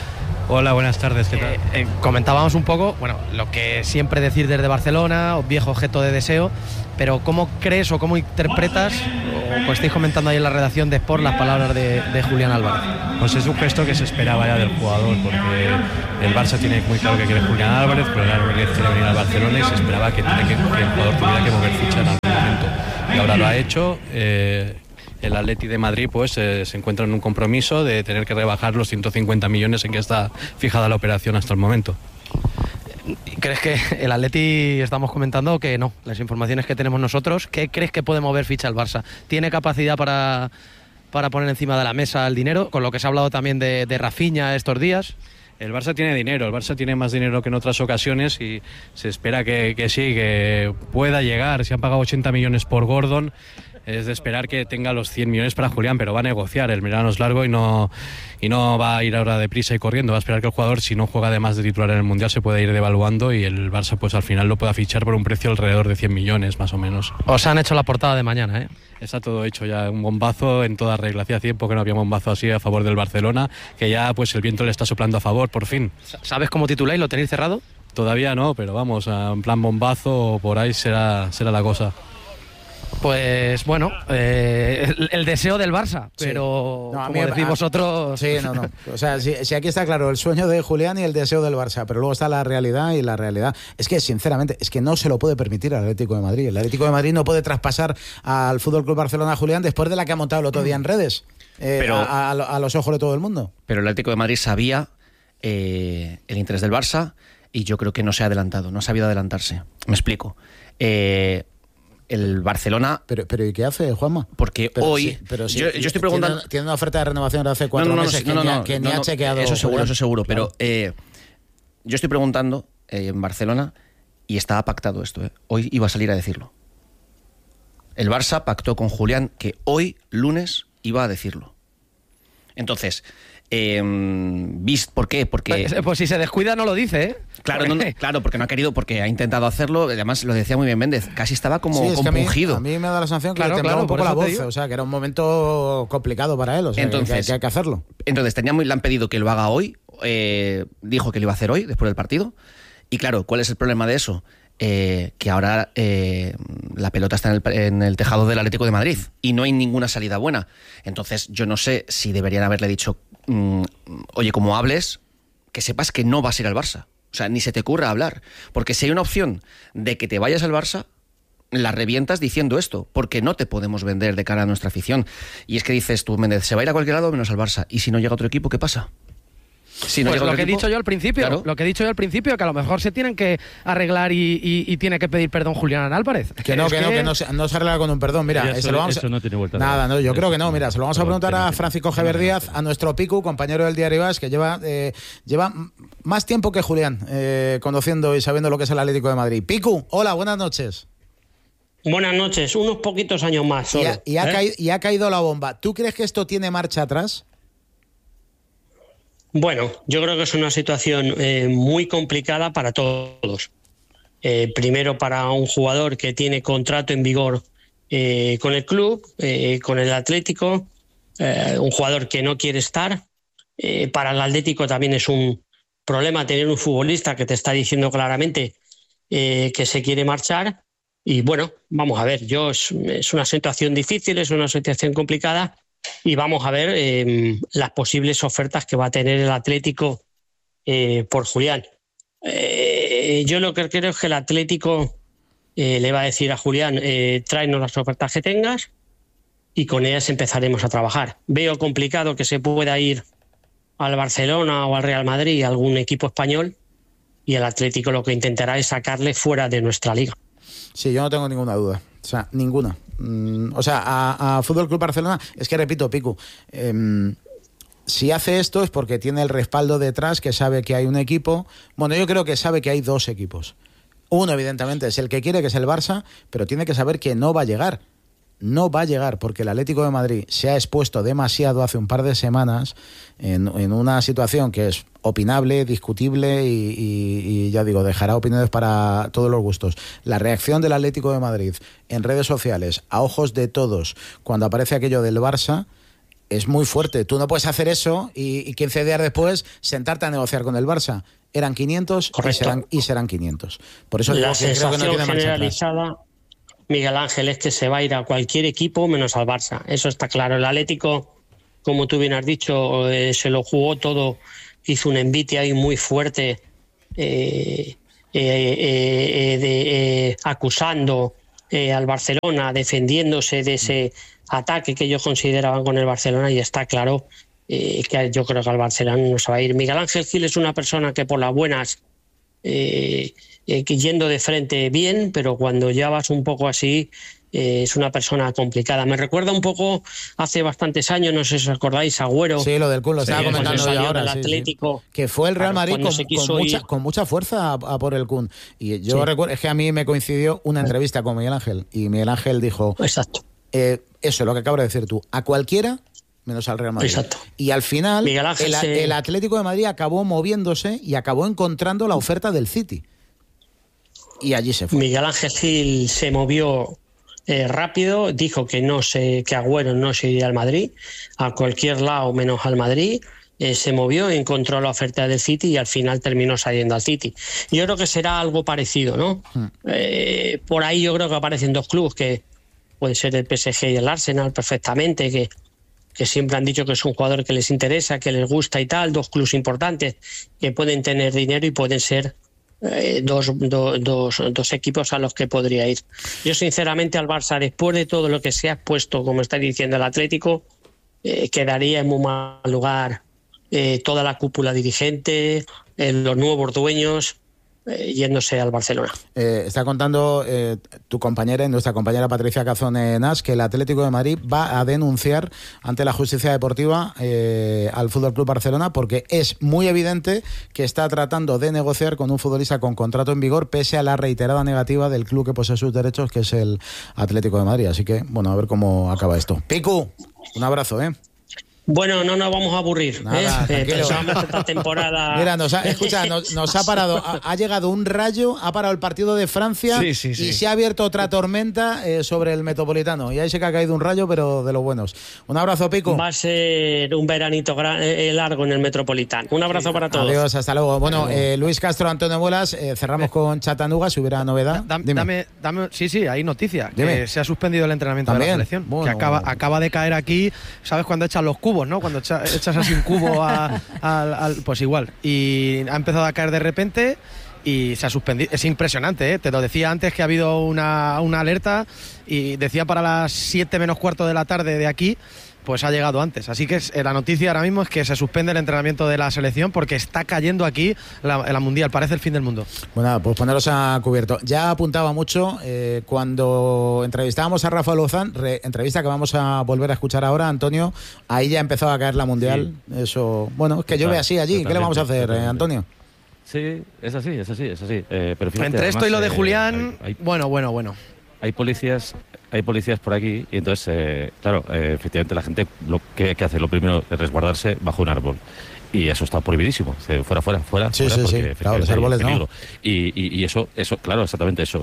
Hola, buenas tardes, ¿qué tal? Comentábamos un poco, bueno, lo que siempre decir desde Barcelona, viejo objeto de deseo, pero ¿cómo crees o cómo interpretas, o estáis comentando ahí en la redacción de Sport, las palabras de Julián Álvarez? Pues es un gesto que se esperaba ya del jugador, porque el Barça tiene muy claro que quiere Julián Álvarez, pero el Álvarez quiere venir al Barcelona y se esperaba que el jugador tuviera que mover ficha en algún momento. Y ahora lo ha hecho. El Atleti de Madrid pues se encuentra en un compromiso de tener que rebajar los 150 millones en que está fijada la operación hasta el momento. ¿Crees que el Atleti, estamos comentando que no, las informaciones que tenemos nosotros, ¿qué crees que puede mover ficha el Barça? ¿Tiene capacidad para poner encima de la mesa el dinero, con lo que se ha hablado también de Rafinha estos días? El Barça tiene dinero, el Barça tiene más dinero que en otras ocasiones y se espera que sí, que pueda llegar. Si han pagado 80 millones por Gordon, es de esperar que tenga los 100 millones para Julián, pero va a negociar, el verano es largo y no va a ir ahora deprisa y corriendo, va a esperar que el jugador, si no juega además de titular en el Mundial, se pueda ir devaluando y el Barça pues al final lo pueda fichar por un precio alrededor de 100 millones más o menos. Os han hecho la portada de mañana, ¿eh? Está todo hecho ya, un bombazo en toda regla. Hacía tiempo que no había un bombazo así a favor del Barcelona, que ya pues el viento le está soplando a favor, por fin. ¿Sabes cómo tituláis? ¿Lo tenéis cerrado? Todavía no, pero vamos, en plan bombazo, por ahí será la cosa. Pues bueno, el deseo del Barça, pero no, como decís vosotros... Sí, no. O sea, si aquí está claro el sueño de Julián y el deseo del Barça, pero luego está la realidad, y la realidad es que, sinceramente, es que no se lo puede permitir al Atlético de Madrid. El Atlético de Madrid no puede traspasar al FC Barcelona a Julián después de la que ha montado el otro día en redes, a los ojos de todo el mundo. Pero el Atlético de Madrid sabía el interés del Barça y yo creo que no se ha adelantado, no ha sabido adelantarse. Me explico. El Barcelona... Pero ¿y qué hace, Juanma? Porque hoy... Sí, yo estoy preguntando... Tiene una oferta de renovación de hace 4 meses que ni ha chequeado. Eso seguro. Claro. Pero yo estoy preguntando en Barcelona y estaba pactado esto. Hoy iba a salir a decirlo. El Barça pactó con Julián que hoy, lunes, iba a decirlo. Entonces... ¿por qué? Porque... Pues si se descuida no lo dice, ¿eh? Claro, claro, porque no ha querido, porque ha intentado hacerlo. Además, lo decía muy bien Méndez, casi estaba como compungido. A mí me da la sensación que le temblaba un poco la voz, o sea, que era un momento complicado para él, o sea, entonces, que hay que hacerlo. Entonces, le han pedido que lo haga hoy, dijo que lo iba a hacer hoy, después del partido. Y claro, ¿cuál es el problema de eso? Que ahora la pelota está en el tejado del Atlético de Madrid y no hay ninguna salida buena. Entonces, yo no sé si deberían haberle dicho... oye, como hables, que sepas que no vas a ir al Barça. O sea, ni se te ocurra hablar. Porque si hay una opción de que te vayas al Barça, la revientas diciendo esto, porque no te podemos vender de cara a nuestra afición. Y es que dices tú, Méndez, se va a ir a cualquier lado menos al Barça. Y si no llega otro equipo, ¿qué pasa? Si no pues lo que he dicho yo al principio, claro. Lo que he dicho yo al principio, que a lo mejor se tienen que arreglar y tiene que pedir perdón Julián Álvarez. Que no se arregla con un perdón. Mira, eso no tiene vuelta. Nada, no, yo creo que no. Mira, se lo vamos a preguntar a Francisco Javier Díaz, a nuestro Picu, compañero del Diario AS, que lleva más tiempo que Julián conociendo y sabiendo lo que es el Atlético de Madrid. Picu, hola, buenas noches. Buenas noches, unos poquitos años más solo. Y ha caído la bomba. ¿Tú crees que esto tiene marcha atrás? Bueno, yo creo que es una situación muy complicada para todos. Primero para un jugador que tiene contrato en vigor con el club, con el Atlético, un jugador que no quiere estar. Para el Atlético también es un problema tener un futbolista que te está diciendo claramente que se quiere marchar. Y bueno, vamos a ver, es una situación difícil, es una situación complicada. Y vamos a ver las posibles ofertas que va a tener el Atlético por Julián. Yo lo que creo es que el Atlético le va a decir a Julián, tráenos las ofertas que tengas y con ellas empezaremos a trabajar. Veo complicado que se pueda ir al Barcelona o al Real Madrid, a algún equipo español, y el Atlético lo que intentará es sacarle fuera de nuestra liga. Sí, yo no tengo ninguna duda. O sea, ninguna. O sea, a Fútbol Club Barcelona, es que repito, Picu, si hace esto es porque tiene el respaldo detrás, que sabe que hay un equipo. Bueno, yo creo que sabe que hay dos equipos. Uno, evidentemente, es el que quiere, que es el Barça, pero tiene que saber que no va a llegar. No va a llegar porque el Atlético de Madrid se ha expuesto demasiado hace un par de semanas en una situación que es opinable, discutible y ya digo, dejará opiniones para todos los gustos. La reacción del Atlético de Madrid en redes sociales, a ojos de todos, cuando aparece aquello del Barça, es muy fuerte. Tú no puedes hacer eso y 15 días después sentarte a negociar con el Barça. Eran 500 y serán 500. Por eso la digo que creo que no tiene marcha generalizada, atrás. Miguel Ángel, es que se va a ir a cualquier equipo menos al Barça. Eso está claro. El Atlético, como tú bien has dicho, se lo jugó todo, hizo un envite ahí muy fuerte, acusando al Barcelona, defendiéndose de ese ataque que ellos consideraban con el Barcelona, y está claro que yo creo que al Barcelona no se va a ir. Miguel Ángel Gil es una persona que por las buenas, que yendo de frente bien, pero cuando ya vas un poco así, es una persona complicada. Me recuerda un poco hace bastantes años, no sé si os acordáis, Agüero. Sí, lo del Kun lo estaba comentando yo ahora. Del Atlético, que fue el Real Madrid con mucha fuerza a por el Kun. Y yo recuerdo, es que a mí me coincidió una entrevista con Miguel Ángel, y Miguel Ángel dijo, exacto, eso es lo que acabas de decir tú, a cualquiera menos al Real Madrid. Exacto. Y al final el Atlético de Madrid acabó moviéndose y acabó encontrando la oferta del City. Y allí se fue. Miguel Ángel Gil se movió rápido, dijo que Agüero no se iría al Madrid, a cualquier lado menos al Madrid. Se movió, encontró la oferta del City y al final terminó saliendo al City. Yo creo que será algo parecido, ¿no? Por ahí yo creo que aparecen dos clubes, que puede ser el PSG y el Arsenal perfectamente, que siempre han dicho que es un jugador que les interesa, que les gusta y tal, dos clubes importantes que pueden tener dinero y pueden ser dos equipos a los que podría ir. Yo sinceramente al Barça, después de todo lo que se ha expuesto, como está diciendo el Atlético, quedaría en muy mal lugar toda la cúpula dirigente, los nuevos dueños, yéndose al Barcelona. Está contando tu compañera y nuestra compañera Patricia Cazón Nas que el Atlético de Madrid va a denunciar ante la justicia deportiva al FC Barcelona, porque es muy evidente que está tratando de negociar con un futbolista con contrato en vigor, pese a la reiterada negativa del club que posee sus derechos, que es el Atlético de Madrid. Así que, bueno, a ver cómo acaba esto. Picu, un abrazo, Bueno, no nos vamos a aburrir. Nada, Pensábamos que esta temporada... Mira, nos ha parado, ha llegado un rayo, ha parado el partido de Francia y se ha abierto otra tormenta sobre el Metropolitano. Y ahí sí que ha caído un rayo, pero de los buenos. Un abrazo, Pico. Va a ser un veranito largo en el Metropolitano. Un abrazo para todos. Adiós, hasta luego. Bueno, Luis Castro, Antonio Muelas, cerramos con Chattanooga, si hubiera novedad. Dame, sí, hay noticia. Que se ha suspendido el entrenamiento de la selección. Bueno, que acaba de caer aquí, ¿sabes? Cuando echan los cubos, ¿no? Cuando echas así un cubo pues igual. Y ha empezado a caer de repente y se ha suspendido. Es impresionante, ¿eh? Te lo decía antes, que ha habido una alerta, y decía para las 7 menos cuarto de la tarde de aquí, pues ha llegado antes. Así que la noticia ahora mismo es que se suspende el entrenamiento de la selección porque está cayendo aquí la Mundial. Parece el fin del mundo. Bueno, pues poneros a cubierto. Ya apuntaba mucho cuando entrevistábamos a Rafa Lozán, entrevista que vamos a volver a escuchar ahora, Antonio. Ahí ya empezó a caer la Mundial. Sí. Eso, bueno, es que llueve así allí. ¿Qué le vamos a hacer, Antonio? Sí, es así. Pero fíjate, entre esto y lo de Julián, bueno. Hay policías por aquí y entonces, claro, efectivamente la gente lo que hace, lo primero es resguardarse bajo un árbol. Y eso está prohibidísimo. Fuera. Sí, claro, los árboles no. Y eso, claro, exactamente eso.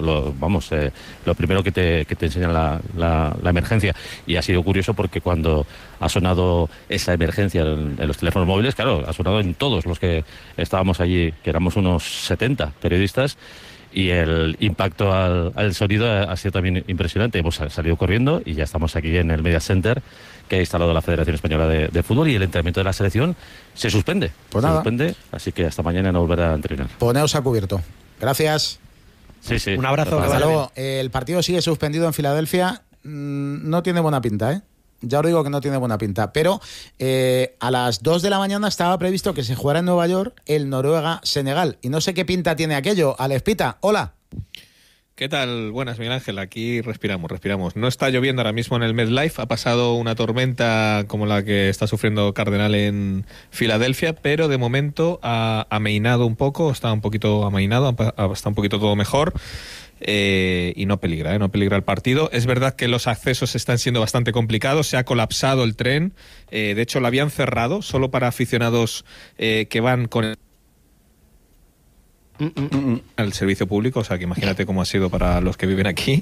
Lo primero que te enseña la emergencia. Y ha sido curioso porque cuando ha sonado esa emergencia en los teléfonos móviles, claro, ha sonado en todos los que estábamos allí, que éramos unos 70 periodistas. Y el impacto al sonido ha sido también impresionante. Hemos salido corriendo y ya estamos aquí en el Media Center que ha instalado la Federación Española de Fútbol, y el entrenamiento de la selección se suspende. Así que hasta mañana no volverá a entrenar. Poneos a cubierto. Gracias. Sí. Un abrazo. Hasta luego. El partido sigue suspendido en Filadelfia. No tiene buena pinta, ¿eh? Ya os digo que no tiene buena pinta, pero a las 2 de la mañana estaba previsto que se jugara en Nueva York el Noruega-Senegal, y no sé qué pinta tiene aquello. Alex Pita, hola. ¿Qué tal? Buenas, Miguel Ángel. Aquí respiramos. No está lloviendo ahora mismo en el MetLife. Ha pasado una tormenta como la que está sufriendo Cardenal en Filadelfia, pero de momento ha amainado un poco, está un poquito amainado, está un poquito todo mejor. Y no peligra el partido. Es verdad que los accesos están siendo bastante complicados, se ha colapsado el tren, de hecho lo habían cerrado solo para aficionados que van con al servicio público, o sea que imagínate cómo ha sido para los que viven aquí,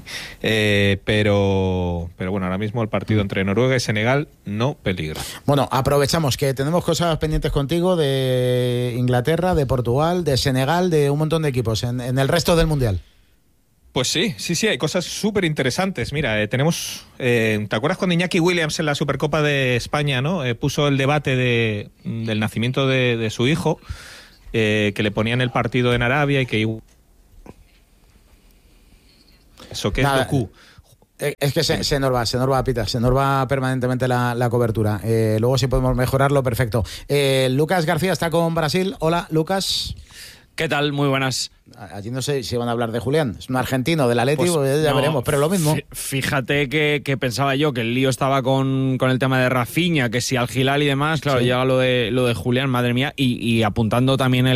pero bueno, ahora mismo el partido entre Noruega y Senegal no peligra. Bueno, aprovechamos que tenemos cosas pendientes contigo de Inglaterra, de Portugal, de Senegal, de un montón de equipos en el resto del Mundial. Pues sí, hay cosas súper interesantes. Mira, tenemos, ¿te acuerdas cuando Iñaki Williams en la Supercopa de España, ¿no? Puso el debate del nacimiento de su hijo, que le ponían el partido en Arabia y que... ¿Eso qué es Goku? Es que se nos va, Peter, se nos va permanentemente la cobertura. Luego si podemos mejorarlo, perfecto. Lucas García está con Brasil. Hola, Lucas. ¿Qué tal? Muy buenas. Allí no sé si van a hablar de Julián. Es un argentino del Atlético, pues ya veremos, pero lo mismo. Fíjate que pensaba yo que el lío estaba con el tema de Rafinha, que si Al Hilal y demás, claro, llega lo de Julián, madre mía, y apuntando también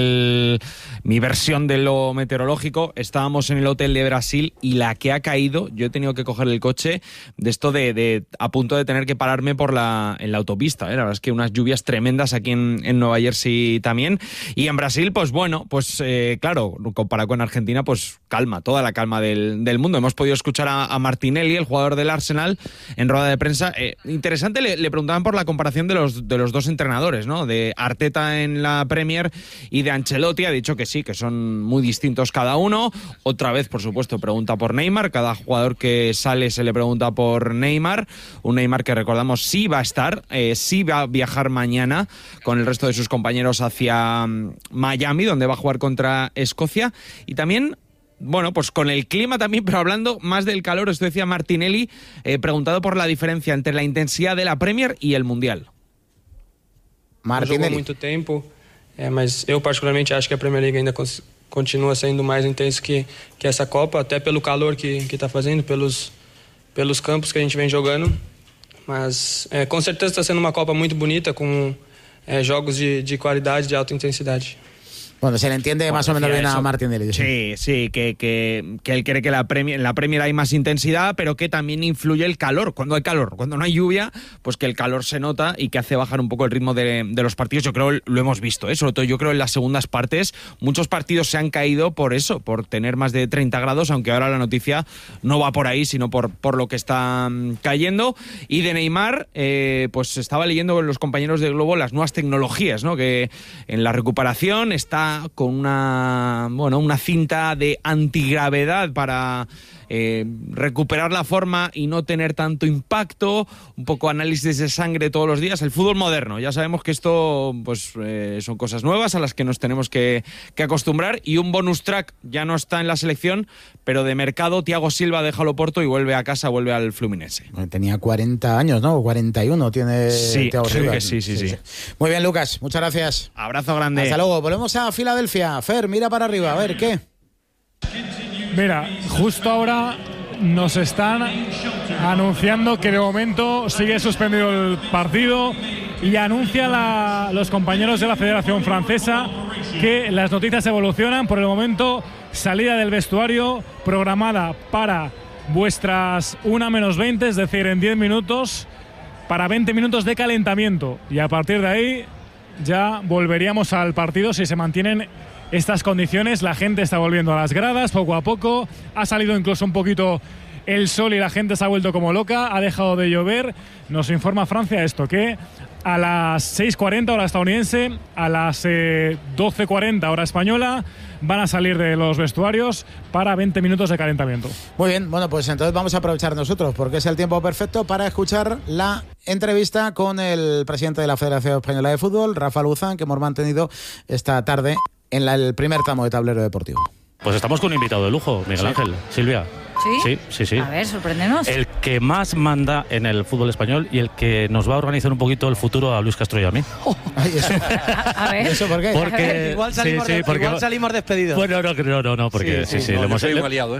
mi versión de lo meteorológico, estábamos en el hotel de Brasil y la que ha caído, yo he tenido que coger el coche de esto de a punto de tener que pararme en la autopista, La verdad es que unas lluvias tremendas aquí en Nueva Jersey también, y en Brasil, pues bueno, pues claro, comparado con Argentina, pues calma, toda la calma del mundo. Hemos podido escuchar a Martinelli, el jugador del Arsenal, en rueda de prensa. Interesante, le preguntaban por la comparación de los dos entrenadores, ¿no? De Arteta en la Premier y de Ancelotti. Ha dicho que sí, que son muy distintos cada uno. Otra vez, por supuesto, pregunta por Neymar. Cada jugador que sale se le pregunta por Neymar. Un Neymar que, recordamos, sí va a estar, sí va a viajar mañana con el resto de sus compañeros hacia Miami, donde va a jugar contra Escocia. Y también, bueno, pues con el clima también, pero hablando más del calor, esto decía Martinelli, preguntado por la diferencia entre la intensidad de la Premier y el Mundial. Martinelli. Jogou muito tempo, mas eu particularmente acho que a Premier League ainda continua sendo mais intenso que essa Copa, até pelo calor que está fazendo, pelos campos que a gente vem jogando. Mas com certeza está sendo uma Copa muito bonita, com jogos de qualidade, de alta intensidade. Bueno, se le entiende más o menos bien a Martinelli. Sí, que él cree que en la Premier hay más intensidad, pero que también influye el calor. Cuando hay calor, cuando no hay lluvia, pues que el calor se nota y que hace bajar un poco el ritmo de los partidos. Yo creo, lo hemos visto, sobre todo yo creo en las segundas partes, muchos partidos se han caído por eso, por tener más de 30 grados, aunque ahora la noticia no va por ahí, sino por lo que está cayendo. Y de Neymar, pues estaba leyendo con los compañeros de Globo las nuevas tecnologías, ¿no? Que en la recuperación está con una cinta de antigravedad para recuperar la forma y no tener tanto impacto, un poco análisis de sangre todos los días, el fútbol moderno. Ya sabemos que esto pues son cosas nuevas a las que nos tenemos que acostumbrar, y un bonus track, ya no está en la selección, pero de mercado, Thiago Silva deja el Oporto y vuelve a casa, vuelve al Fluminense. Tenía 40 años, ¿no? 41 tiene Thiago Silva. Sí. Muy bien, Lucas, muchas gracias. Abrazo grande. Hasta luego. Volvemos a Filadelfia. Fer, mira para arriba, a ver, ¿qué? Mira, justo ahora nos están anunciando que de momento sigue suspendido el partido, y anuncia los compañeros de la Federación Francesa que las noticias evolucionan. Por el momento, salida del vestuario programada para vuestras 1:20, es decir, en 10 minutos, para 20 minutos de calentamiento, y a partir de ahí ya volveríamos al partido si se mantienen estas condiciones. La gente está volviendo a las gradas poco a poco, ha salido incluso un poquito el sol y la gente se ha vuelto como loca, ha dejado de llover. Nos informa Francia esto, que a las 6:40 hora estadounidense, a las 12:40 hora española, van a salir de los vestuarios para 20 minutos de calentamiento. Muy bien, bueno, pues entonces vamos a aprovechar nosotros, porque es el tiempo perfecto para escuchar la entrevista con el presidente de la Federación Española de Fútbol, Rafa Luzán, que hemos mantenido esta tarde en el primer tramo de Tablero Deportivo. Pues estamos con un invitado de lujo, Miguel Ángel, Silvia. Sí. A ver, sorpréndenos. El que más manda en el fútbol español y el que nos va a organizar un poquito el futuro a Luis Castro y a mí. Ay, eso. A ver. ¿Eso por qué? Porque igual salimos despedidos. Bueno, no, porque sí, le hemos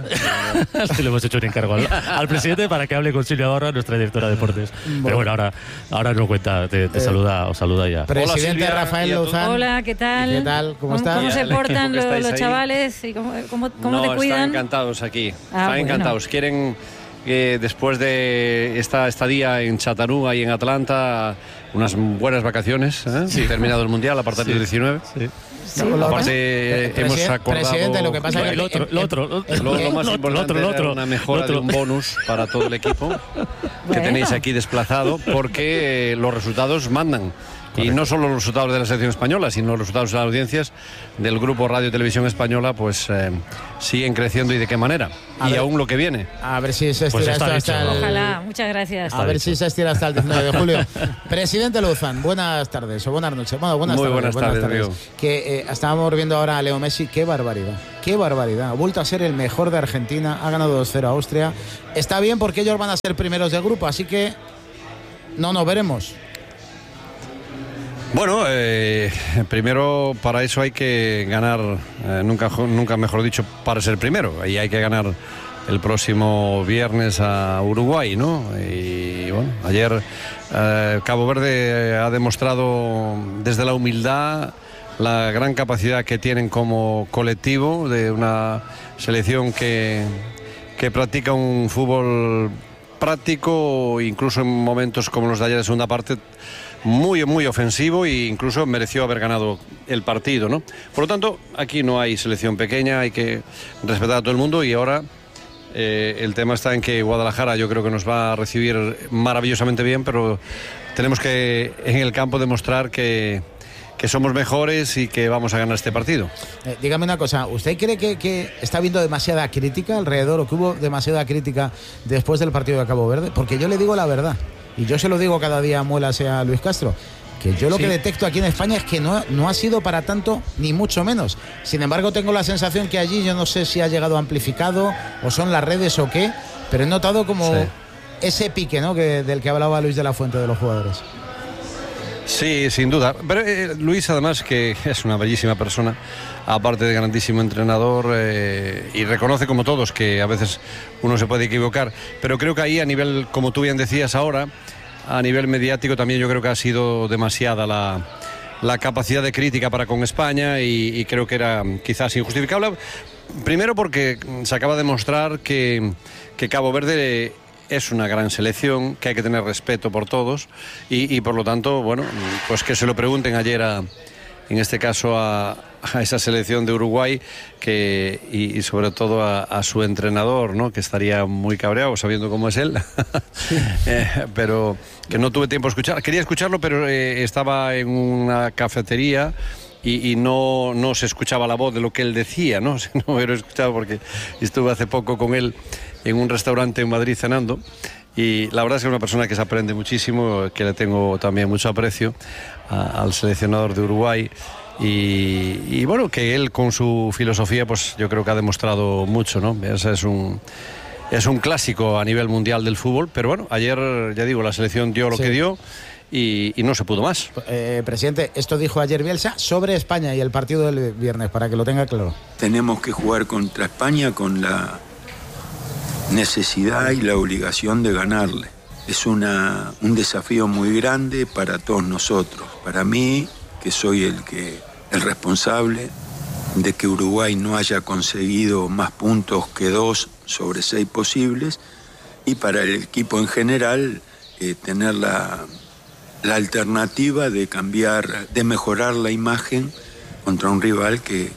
hecho un encargo al presidente para que hable con Silvia Barra, nuestra directora de deportes. Pero bueno, ahora nos cuenta, os saluda ya. Presidente Hola, Rafael Luzán. Hola, ¿qué tal? ¿Qué tal? ¿Cómo estás? ¿Cómo se portan los chavales? ¿Y cómo te cuidan? Están encantados aquí. Están encantados. Quieren que después de esta estadía en Chattanooga y en Atlanta, unas buenas vacaciones, terminado el Mundial a partir del 19. Sí. Aparte, hemos acordado. Presidente, lo que pasa es que lo más importante era una mejora de un bonus para todo el equipo que tenéis aquí desplazado, porque los resultados mandan. Correcto. Y no solo los resultados de la selección española, sino los resultados de las audiencias del grupo Radio y Televisión Española, pues siguen creciendo, y de qué manera. Y aún lo que viene. A ver si se estira esto hasta el... Ojalá, muchas gracias. A ver si se estira hasta el 19 de julio. Presidente Luzán, buenas tardes o buenas noches. Bueno, buenas tardes. Que estábamos viendo ahora a Leo Messi, qué barbaridad. Qué barbaridad. Ha vuelto a ser el mejor de Argentina, ha ganado 2-0 a Austria. Está bien porque ellos van a ser primeros del grupo, así que no nos veremos. Bueno, primero para eso hay que ganar, nunca mejor dicho, para ser primero. Y hay que ganar el próximo viernes a Uruguay, ¿no? Y bueno, ayer Cabo Verde ha demostrado desde la humildad la gran capacidad que tienen como colectivo, de una selección que practica un fútbol práctico, incluso en momentos como los de ayer de segunda parte, muy ofensivo, e incluso mereció haber ganado el partido, ¿no? Por lo tanto, aquí no hay selección pequeña, hay que respetar a todo el mundo, y ahora el tema está en que Guadalajara yo creo que nos va a recibir maravillosamente bien, pero tenemos que en el campo demostrar que somos mejores y que vamos a ganar este partido. Dígame una cosa, ¿usted cree que está habiendo demasiada crítica alrededor, o que hubo demasiada crítica después del partido de Cabo Verde? Porque yo le digo la verdad, y yo se lo digo cada día a Muelas y a Luis Castro, que yo lo que detecto aquí en España es que no ha sido para tanto, ni mucho menos. Sin embargo, tengo la sensación que allí, yo no sé si ha llegado amplificado o son las redes o qué, pero he notado como ese pique, ¿no?, del que hablaba Luis de la Fuente, de los jugadores. Sí, sin duda. Pero Luis, además, que es una bellísima persona, aparte de grandísimo entrenador, y reconoce, como todos, que a veces uno se puede equivocar. Pero creo que ahí, a nivel, como tú bien decías ahora, a nivel mediático también yo creo que ha sido demasiada la capacidad de crítica para con España, y creo que era quizás injustificable. Primero porque se acaba de demostrar que Cabo Verde es una gran selección, que hay que tener respeto por todos, y por lo tanto, bueno, pues que se lo pregunten ayer en este caso a esa selección de Uruguay, y sobre todo a su entrenador, ¿no?, que estaría muy cabreado sabiendo cómo es él. Pero que no tuve tiempo de escuchar. Quería escucharlo, pero estaba en una cafetería y no se escuchaba la voz de lo que él decía, ¿no? No me lo he escuchado porque estuve hace poco con él en un restaurante en Madrid cenando, y la verdad es que es una persona que se aprende muchísimo, que le tengo también mucho aprecio al seleccionador de Uruguay, y bueno, que él con su filosofía, pues yo creo que ha demostrado mucho, ¿no? Ese es un clásico a nivel mundial del fútbol, pero bueno, ayer, ya digo, la selección dio lo que dio, y no se pudo más. Presidente, esto dijo ayer Bielsa sobre España y el partido del viernes, para que lo tenga claro. Tenemos que jugar contra España con la necesidad y la obligación de ganarle. Es un desafío muy grande para todos nosotros. Para mí, que soy el responsable de que Uruguay no haya conseguido más puntos que 2 sobre 6 posibles, y para el equipo en general tener la alternativa de cambiar, de mejorar la imagen contra un rival que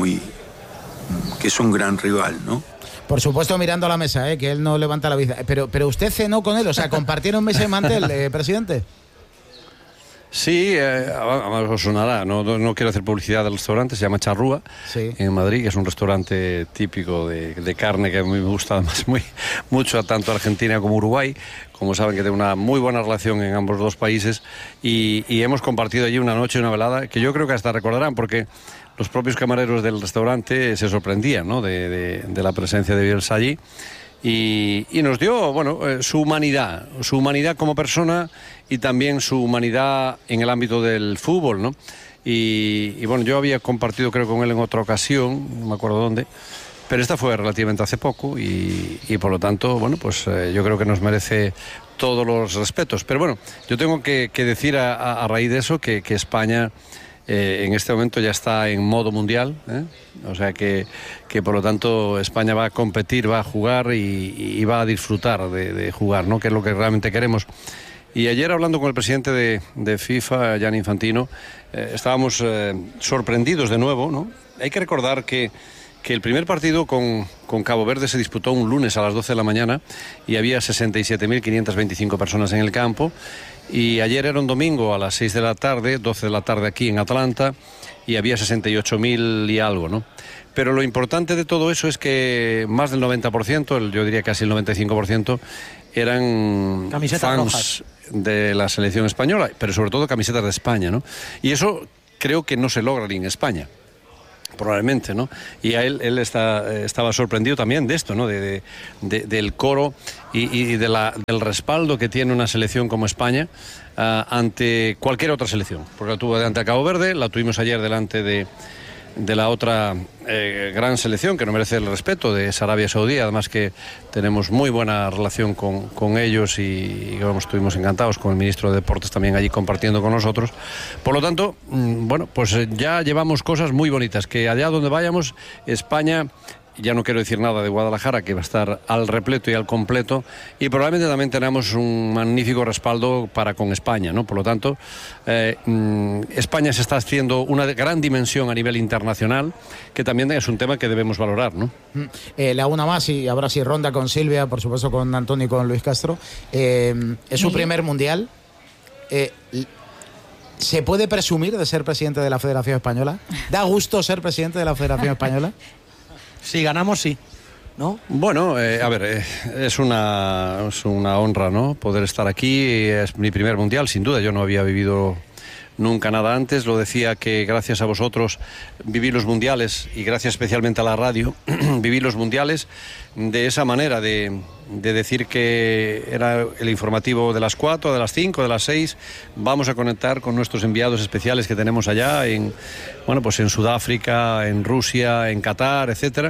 es un gran rival, ¿no? Por supuesto, mirando a la mesa, que él no levanta la vista. Pero usted cenó con él, o sea, ¿compartieron mesa y mantel, presidente? Sí, os sonará, no quiero hacer publicidad del restaurante, se llama Charrúa, en Madrid, que es un restaurante típico de carne que a mí me gusta además mucho, tanto Argentina como Uruguay. Como saben, que tengo una muy buena relación en ambos dos países, y hemos compartido allí una noche, una velada, que yo creo que hasta recordarán, porque los propios camareros del restaurante se sorprendían, ¿no?, de la presencia de Bielsa allí, y nos dio, bueno, su humanidad como persona, y también su humanidad en el ámbito del fútbol, ¿no? Y bueno, yo había compartido, creo, con él en otra ocasión, no me acuerdo dónde, pero esta fue relativamente hace poco, y por lo tanto, bueno, pues yo creo que nos merece todos los respetos. Pero bueno, yo tengo que decir a raíz de eso que España en este momento ya está en modo mundial, o sea que por lo tanto España va a competir, va a jugar y va a disfrutar de jugar, ¿no?, que es lo que realmente queremos. Y ayer, hablando con el presidente de FIFA, Gianni Infantino, estábamos sorprendidos de nuevo, ¿no? Hay que recordar que el primer partido con Cabo Verde se disputó un lunes a las 12 de la mañana y había 67.525 personas en el campo, y ayer era un domingo a las 6 de la tarde, 12 de la tarde aquí en Atlanta, y había 68.000 y algo, ¿no? Pero lo importante de todo eso es que más del 90%, yo diría casi el 95%, eran camisetas fans rojas de la selección española, pero sobre todo camisetas de España, ¿no? Y eso creo que no se logra ni en España, probablemente, ¿no? Y a él estaba sorprendido también de esto, ¿no? Del coro y del respaldo que tiene una selección como España ante cualquier otra selección. Porque la tuvo delante a Cabo Verde, la tuvimos ayer delante de la otra gran selección que no merece el respeto, de Arabia Saudí, además que tenemos muy buena relación con ellos y vamos, estuvimos encantados con el ministro de Deportes también allí compartiendo con nosotros. Por lo tanto, bueno, pues ya llevamos cosas muy bonitas, que allá donde vayamos, España, ya no quiero decir nada de Guadalajara, que va a estar al repleto y al completo, y probablemente también tenemos un magnífico respaldo para con España, ¿no? Por lo tanto, España se está haciendo una gran dimensión a nivel internacional, que también es un tema que debemos valorar, ¿no? Le hago una más y ahora sí ronda con Silvia, por supuesto con Antonio y con Luis Castro. Es su primer mundial. ¿Se puede presumir de ser presidente de la Federación Española? ¿Da gusto ser presidente de la Federación Española? Si ganamos, sí, ¿no? Bueno, a ver, es una honra, ¿no? Poder estar aquí. Es mi primer mundial, sin duda. Yo no había vivido nunca nada antes. Lo decía que gracias a vosotros viví los mundiales, y gracias especialmente a la radio, viví los mundiales de esa manera, de decir que era el informativo de las 4, de las 5, de las 6. Vamos a conectar con nuestros enviados especiales que tenemos allá en Sudáfrica, en Rusia, en Qatar, etcétera.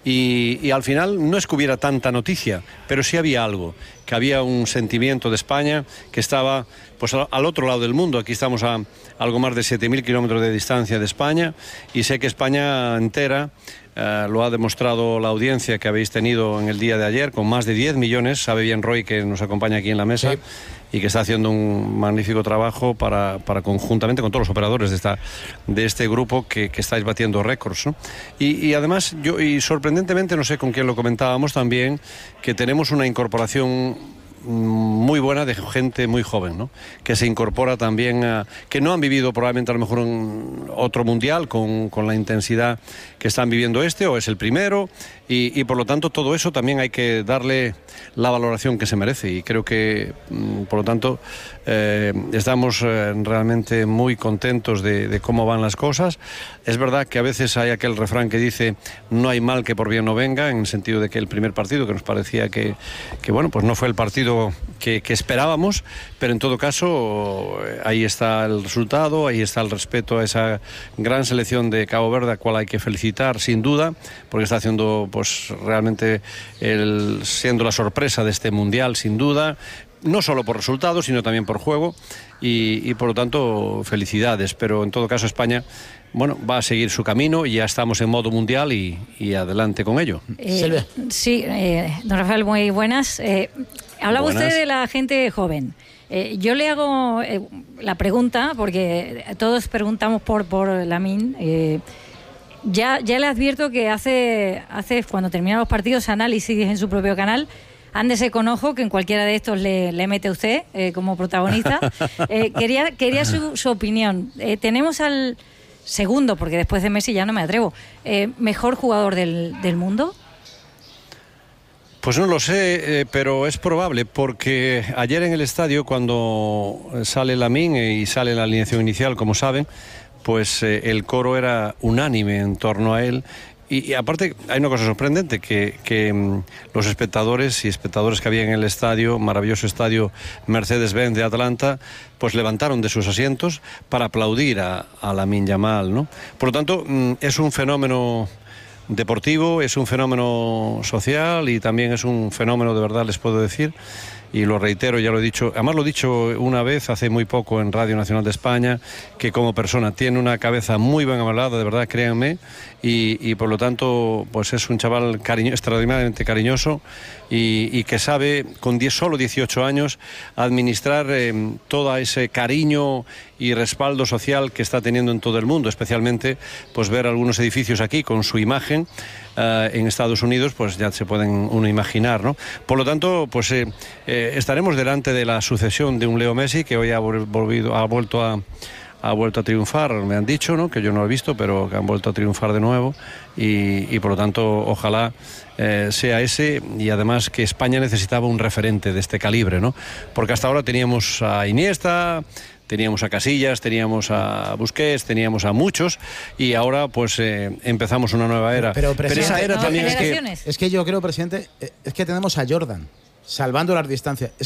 Y al final no es que hubiera tanta noticia, pero sí había algo, que había un sentimiento de España que estaba pues al otro lado del mundo. Aquí estamos a algo más de 7.000 kilómetros de distancia de España, y sé que España entera lo ha demostrado la audiencia que habéis tenido en el día de ayer, con más de 10 millones. Sabe bien Roy, que nos acompaña aquí en la mesa, sí, y que está haciendo un magnífico trabajo para conjuntamente con todos los operadores de este grupo que estáis batiendo récords, ¿no? Y además, y sorprendentemente, no sé con quién lo comentábamos también, que tenemos una incorporación muy buena de gente muy joven, ¿no? Que se incorpora también que no han vivido probablemente a lo mejor otro mundial con la intensidad que están viviendo o es el primero, y por lo tanto todo eso también hay que darle la valoración que se merece, y creo que por lo tanto estamos realmente muy contentos de cómo van las cosas. Es verdad que a veces hay aquel refrán que dice no hay mal que por bien no venga, en el sentido de que el primer partido, que nos parecía que bueno, pues no fue el partido que esperábamos, pero en todo caso ahí está el resultado, ahí está el respeto a esa gran selección de Cabo Verde, a cual hay que felicitar sin duda, porque está haciendo pues realmente siendo la sorpresa de este mundial sin duda, no solo por resultados sino también por juego, y por lo tanto felicidades. Pero en todo caso España, bueno, va a seguir su camino y ya estamos en modo mundial y adelante con ello. Sí, don Rafael, muy buenas. Hablaba usted de la gente joven. Yo le hago la pregunta, porque todos preguntamos por Lamine. Ya le advierto que hace cuando terminan los partidos, análisis en su propio canal. Ándese con ojo, que en cualquiera de estos le mete usted como protagonista. Quería su opinión. Tenemos al segundo, porque después de Messi ya no me atrevo, mejor jugador del mundo. Pues no lo sé, pero es probable, porque ayer en el estadio, cuando sale Lamine y sale la alineación inicial, como saben, pues el coro era unánime en torno a él. Y aparte hay una cosa sorprendente, que los espectadores que había en el estadio, maravilloso estadio Mercedes-Benz de Atlanta, pues levantaron de sus asientos para aplaudir a Lamine Yamal, ¿no? Por lo tanto, es un fenómeno deportivo, es un fenómeno social y también es un fenómeno, de verdad les puedo decir, y lo reitero, ya lo he dicho, además lo he dicho una vez hace muy poco en Radio Nacional de España, que como persona tiene una cabeza muy bien amalada, de verdad, créanme, y por lo tanto pues es un chaval extraordinariamente cariñoso y que sabe con solo 18 años administrar todo ese cariño y respaldo social que está teniendo en todo el mundo, especialmente pues ver algunos edificios aquí con su imagen en Estados Unidos, pues ya se pueden uno imaginar, ¿no? Por lo tanto, pues estaremos delante de la sucesión de un Leo Messi que hoy ha vuelto a triunfar, me han dicho, ¿no? Que yo no lo he visto, pero que han vuelto a triunfar de nuevo y por lo tanto ojalá sea ese, y además que España necesitaba un referente de este calibre, ¿no? Porque hasta ahora teníamos a Iniesta, teníamos a Casillas, teníamos a Busquets, teníamos a muchos, y ahora pues empezamos una nueva era. Pero esa era también es que yo creo, presidente, es que tenemos a Jordan salvando las distancias. Es